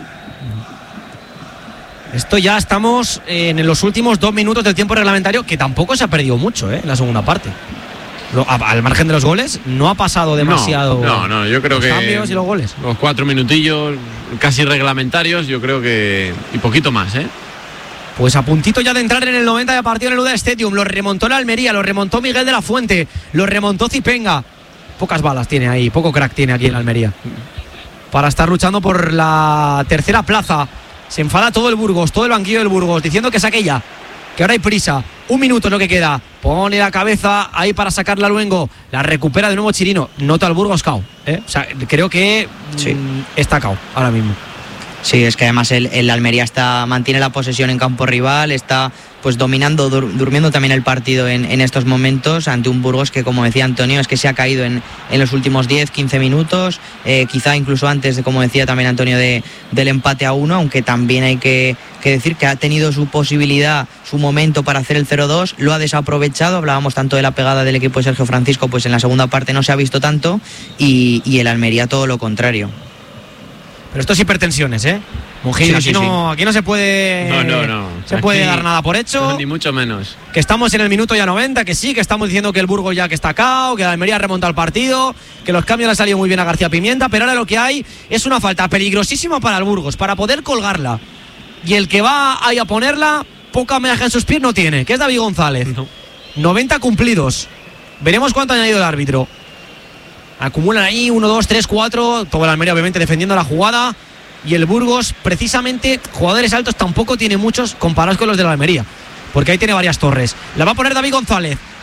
Esto ya estamos en los últimos dos minutos del tiempo reglamentario, que tampoco se ha perdido mucho, ¿eh? En la segunda parte. Al margen de los goles, no ha pasado demasiado. No, no, no yo creo los que. Los cambios y los goles. Los cuatro minutillos casi reglamentarios, yo creo que. Y poquito más, ¿eh? Pues a puntito ya de entrar en el noventa de partido en el U D A Stadium. Lo remontó la Almería, lo remontó Miguel de la Fuente, lo remontó Zipenga. Pocas balas tiene ahí, poco crack tiene aquí en la Almería para estar luchando por la tercera plaza. Se enfada todo el Burgos, todo el banquillo del Burgos, diciendo que saque ya, que ahora hay prisa. Un minuto es lo que queda. Pone la cabeza ahí para sacarla luego. La recupera de nuevo Chirino. Nota al Burgos cao, ¿eh? O sea, creo que sí. mmm, está cao ahora mismo. Sí, es que además el, el Almería está, mantiene la posesión en campo rival, está pues dominando, dur, durmiendo también el partido en, en estos momentos ante un Burgos que, como decía Antonio, es que se ha caído en, en los últimos diez, quince minutos, eh, quizá incluso antes de, como decía también Antonio, de, del empate a uno, aunque también hay que, que decir que ha tenido su posibilidad, su momento para hacer el cero dos, lo ha desaprovechado. Hablábamos tanto de la pegada del equipo de Sergio Francisco, pues en la segunda parte no se ha visto tanto, y, y el Almería todo lo contrario. Pero esto es hipertensiones, ¿eh? Monjil, sí, aquí, sí, no, sí. aquí no se puede no, no, no. se aquí puede dar nada por hecho. No, ni mucho menos. Que estamos en el minuto ya noventa, que sí, que estamos diciendo que el Burgos ya que está cao, que la Almería remonta el partido, que los cambios le han salido muy bien a García Pimienta, pero ahora lo que hay es una falta peligrosísima para el Burgos, para poder colgarla. Y el que va ahí a ponerla, poca meaje en sus pies no tiene, que es David González. No. noventa cumplidos. Veremos cuánto ha añadido el árbitro. Acumulan ahí uno, dos, tres, cuatro. Todo el Almería obviamente defendiendo la jugada. Y el Burgos, precisamente, jugadores altos tampoco tiene muchos comparados con los de la Almería, porque ahí tiene varias torres. La va a poner David González.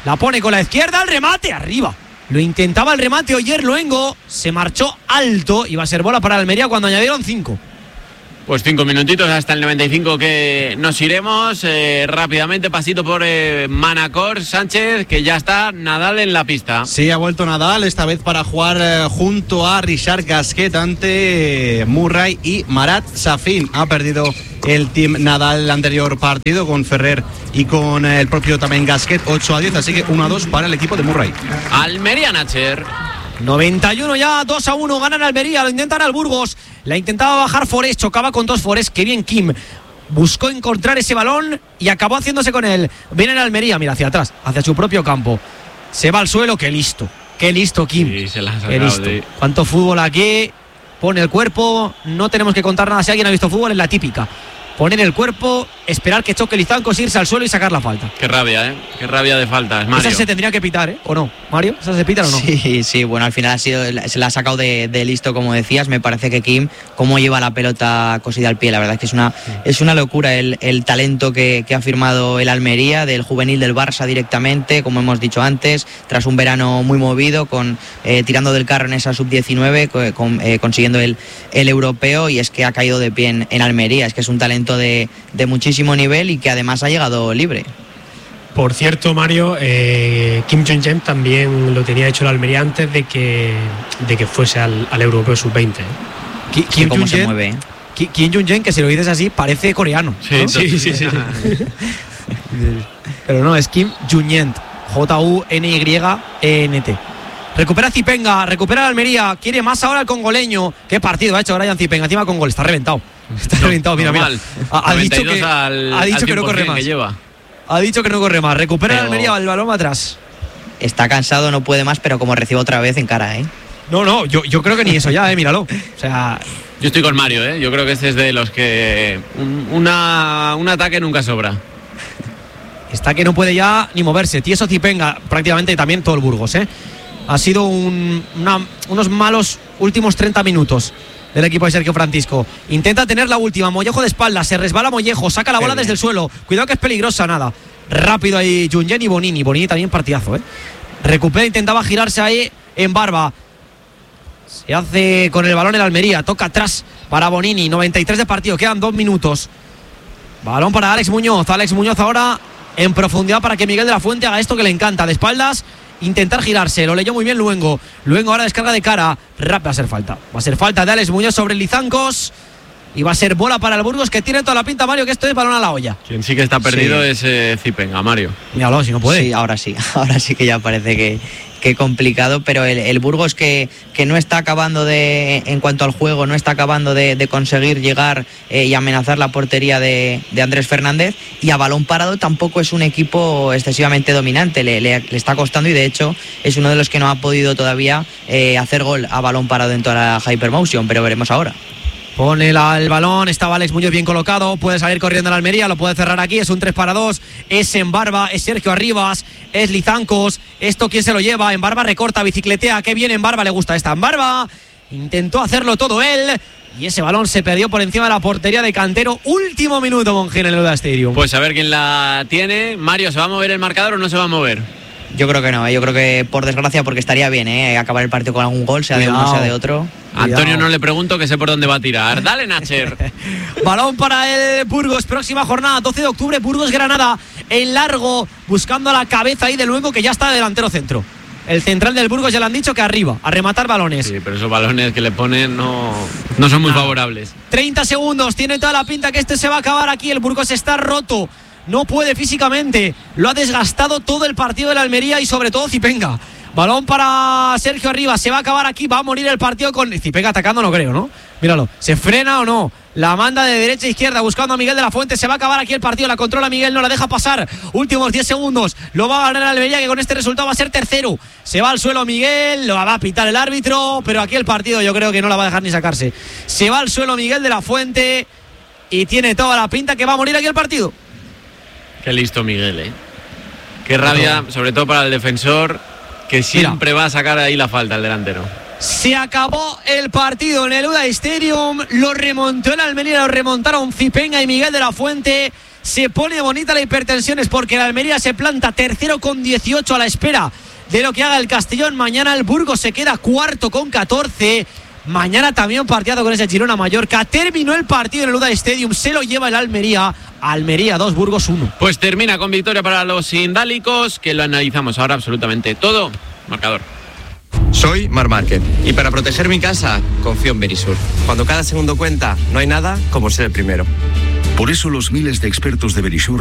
La pone con la izquierda, el remate arriba. Lo intentaba el remate Oyer Luengo, se marchó alto. Iba a ser bola para Almería cuando añadieron cinco. Pues cinco minutitos hasta el noventa y cinco que nos iremos. Eh, rápidamente, pasito por eh, Manacor, Sánchez, que ya está Nadal en la pista. Sí, ha vuelto Nadal, esta vez para jugar eh, junto a Richard Gasquet ante eh, Murray y Marat Safin. Ha perdido el team Nadal el anterior partido con Ferrer y con eh, el propio también Gasquet, ocho a diez, así que uno a dos para el equipo de Murray. Almería, Nacher. noventa y uno ya, dos a uno, ganan Almería, lo intentan al Burgos. La intentaba bajar Forés, chocaba con dos Forés, que bien Kim. Buscó encontrar ese balón y acabó haciéndose con él. Viene el Almería, mira, hacia atrás, hacia su propio campo. Se va al suelo, qué listo, qué listo Kim. Sí, se la ha qué listo. De... Cuánto fútbol aquí, pone el cuerpo, no tenemos que contar nada si alguien ha visto fútbol, es la típica. Poner el cuerpo, esperar que choque Lizancos, irse al suelo y sacar la falta. Qué rabia, ¿eh? Qué rabia de faltas, Mario. Esa se tendría que pitar, ¿eh? ¿O no? ¿Mario? ¿Esa se pitan o no? Sí, sí, bueno, al final ha sido, se la ha sacado de, de listo, como decías. Me parece que Kim, cómo lleva la pelota cosida al pie, la verdad es que es una, sí. es una locura el, el talento que, que ha firmado el Almería, del juvenil del Barça directamente, como hemos dicho antes, tras un verano muy movido, con eh, tirando del carro en esa sub diecinueve, con, eh, consiguiendo el, el europeo, y es que ha caído de pie en, en Almería. Es que es un talento de, de muchísimo nivel y que además ha llegado libre. Por cierto, Mario, eh, Kim Jong-un también lo tenía hecho el Almería antes de que, de que fuese al, al europeo sub veinte. ¿Qui, Kim ¿Cómo se mueve? ¿eh? Ki, Kim Jong-un, que si lo dices así, parece coreano. Sí, ¿no? sí, sí, sí. Pero no, es Kim Jong-un, J U N Y E N T. Recupera Zipenga, recupera la Almería, quiere más ahora el congoleño. Qué partido ha hecho Brian Zipenga, encima con gol, está reventado. Está no, reventado, mira, normal. mira. Ha, ha dicho que, al, ha dicho al que no corre más. Que lleva. Ha dicho que no corre más. Recupera la Almería, el balón va atrás. Está cansado, no puede más, pero como recibe otra vez en cara, ¿eh? No, no, yo, yo creo que ni eso ya, eh, míralo. O sea. Yo estoy con Mario, ¿eh? Yo creo que este es de los que un, una, un ataque nunca sobra. Está que no puede ya ni moverse. Tieso Zipenga, prácticamente también todo el Burgos, ¿eh? Ha sido un, una, unos malos últimos treinta minutos del equipo de Sergio Francisco. Intenta tener la última, Mollejo de espalda, se resbala Mollejo, saca la bola desde el suelo. Cuidado que es peligrosa, nada. Rápido ahí Jungen y Bonini. Bonini también partidazo, ¿eh? Recupera, intentaba girarse ahí en Barba. Se hace con el balón el Almería, toca atrás para Bonini. noventa y tres de partido, quedan dos minutos. Balón para Alex Muñoz. Alex Muñoz ahora en profundidad para que Miguel de la Fuente haga esto que le encanta, de espaldas. Intentar girarse, lo leyó muy bien Luengo. Luengo ahora descarga de cara. Rap va a ser falta. Va a ser falta de Alex Muñoz sobre Lizancos. Y va a ser bola para el Burgos, que tiene toda la pinta, Mario, que esto es balón a la olla. Quien sí que está perdido sí. es eh, Zipenga, Mario. Míralo, si no puede. Sí, ahora sí. Ahora sí que ya parece que, que complicado. Pero el, el Burgos que, que no está acabando de, en cuanto al juego, no está acabando de, de conseguir llegar eh, y amenazar la portería de, de Andrés Fernández. Y a balón parado tampoco es un equipo excesivamente dominante. Le, le, le está costando y de hecho es uno de los que no ha podido todavía eh, hacer gol a balón parado en toda la Hypermotion. Pero veremos ahora. Pone la, el balón, estaba Alex Muñoz bien colocado, puede salir corriendo la Almería, lo puede cerrar aquí, es un tres para dos, es en Barba, es Sergio Arribas, es Lizancos, esto quién se lo lleva, en Barba recorta, bicicletea, qué bien en Barba, le gusta esta en Barba, intentó hacerlo todo él, y ese balón se perdió por encima de la portería de Cantero, último minuto Monjén en el Luda Stadium. Pues a ver quién la tiene. Mario, ¿se va a mover el marcador o no se va a mover? Yo creo que no, yo creo que por desgracia, porque estaría bien ¿eh? acabar el partido con algún gol, sea Cuidado. de uno, sea de otro. Cuidado. Antonio no le pregunto que sé por dónde va a tirar. Dale, Nacher. Balón para el Burgos, próxima jornada, doce de octubre, Burgos-Granada, en largo, buscando a la cabeza ahí de luego que ya está delantero centro. El central del Burgos ya le han dicho que arriba, a rematar balones. Sí, pero esos balones que le ponen no, no son muy nah. favorables. treinta segundos, tiene toda la pinta que este se va a acabar aquí, el Burgos está roto. No puede físicamente, lo ha desgastado todo el partido de la Almería y sobre todo Zipenga. Balón para Sergio Arribas, se va a acabar aquí, va a morir el partido con Zipenga atacando, no creo, ¿no? Míralo, ¿se frena o no? La manda de derecha a izquierda buscando a Miguel de la Fuente, se va a acabar aquí el partido, la controla Miguel, no la deja pasar. Últimos diez segundos, lo va a ganar Almería, que con este resultado va a ser tercero. Se va al suelo Miguel, lo va a pitar el árbitro, pero aquí el partido yo creo que no la va a dejar ni sacarse. Se va al suelo Miguel de la Fuente y tiene toda la pinta que va a morir aquí el partido. Qué listo Miguel, eh. Qué rabia, sobre todo para el defensor, que siempre Mira. va a sacar ahí la falta el delantero. Se acabó el partido en el Luda Stadium, lo remontó el Almería, lo remontaron Zipenga y Miguel de la Fuente. se pone bonita la hipertensión, es porque el Almería se planta tercero con dieciocho a la espera de lo que haga el Castellón. Mañana el Burgos se queda cuarto con catorce. Mañana también partido con ese Girona-Mallorca. Terminó el partido en el Luda Stadium, se lo lleva el Almería. Almería dos, Burgos uno. Pues termina con victoria para los indálicos, que lo analizamos ahora absolutamente todo. Marcador. Soy Mar Márquez y para proteger mi casa confío en Verisur. Cuando cada segundo cuenta, no hay nada como ser el primero. Por eso los miles de expertos de Verisur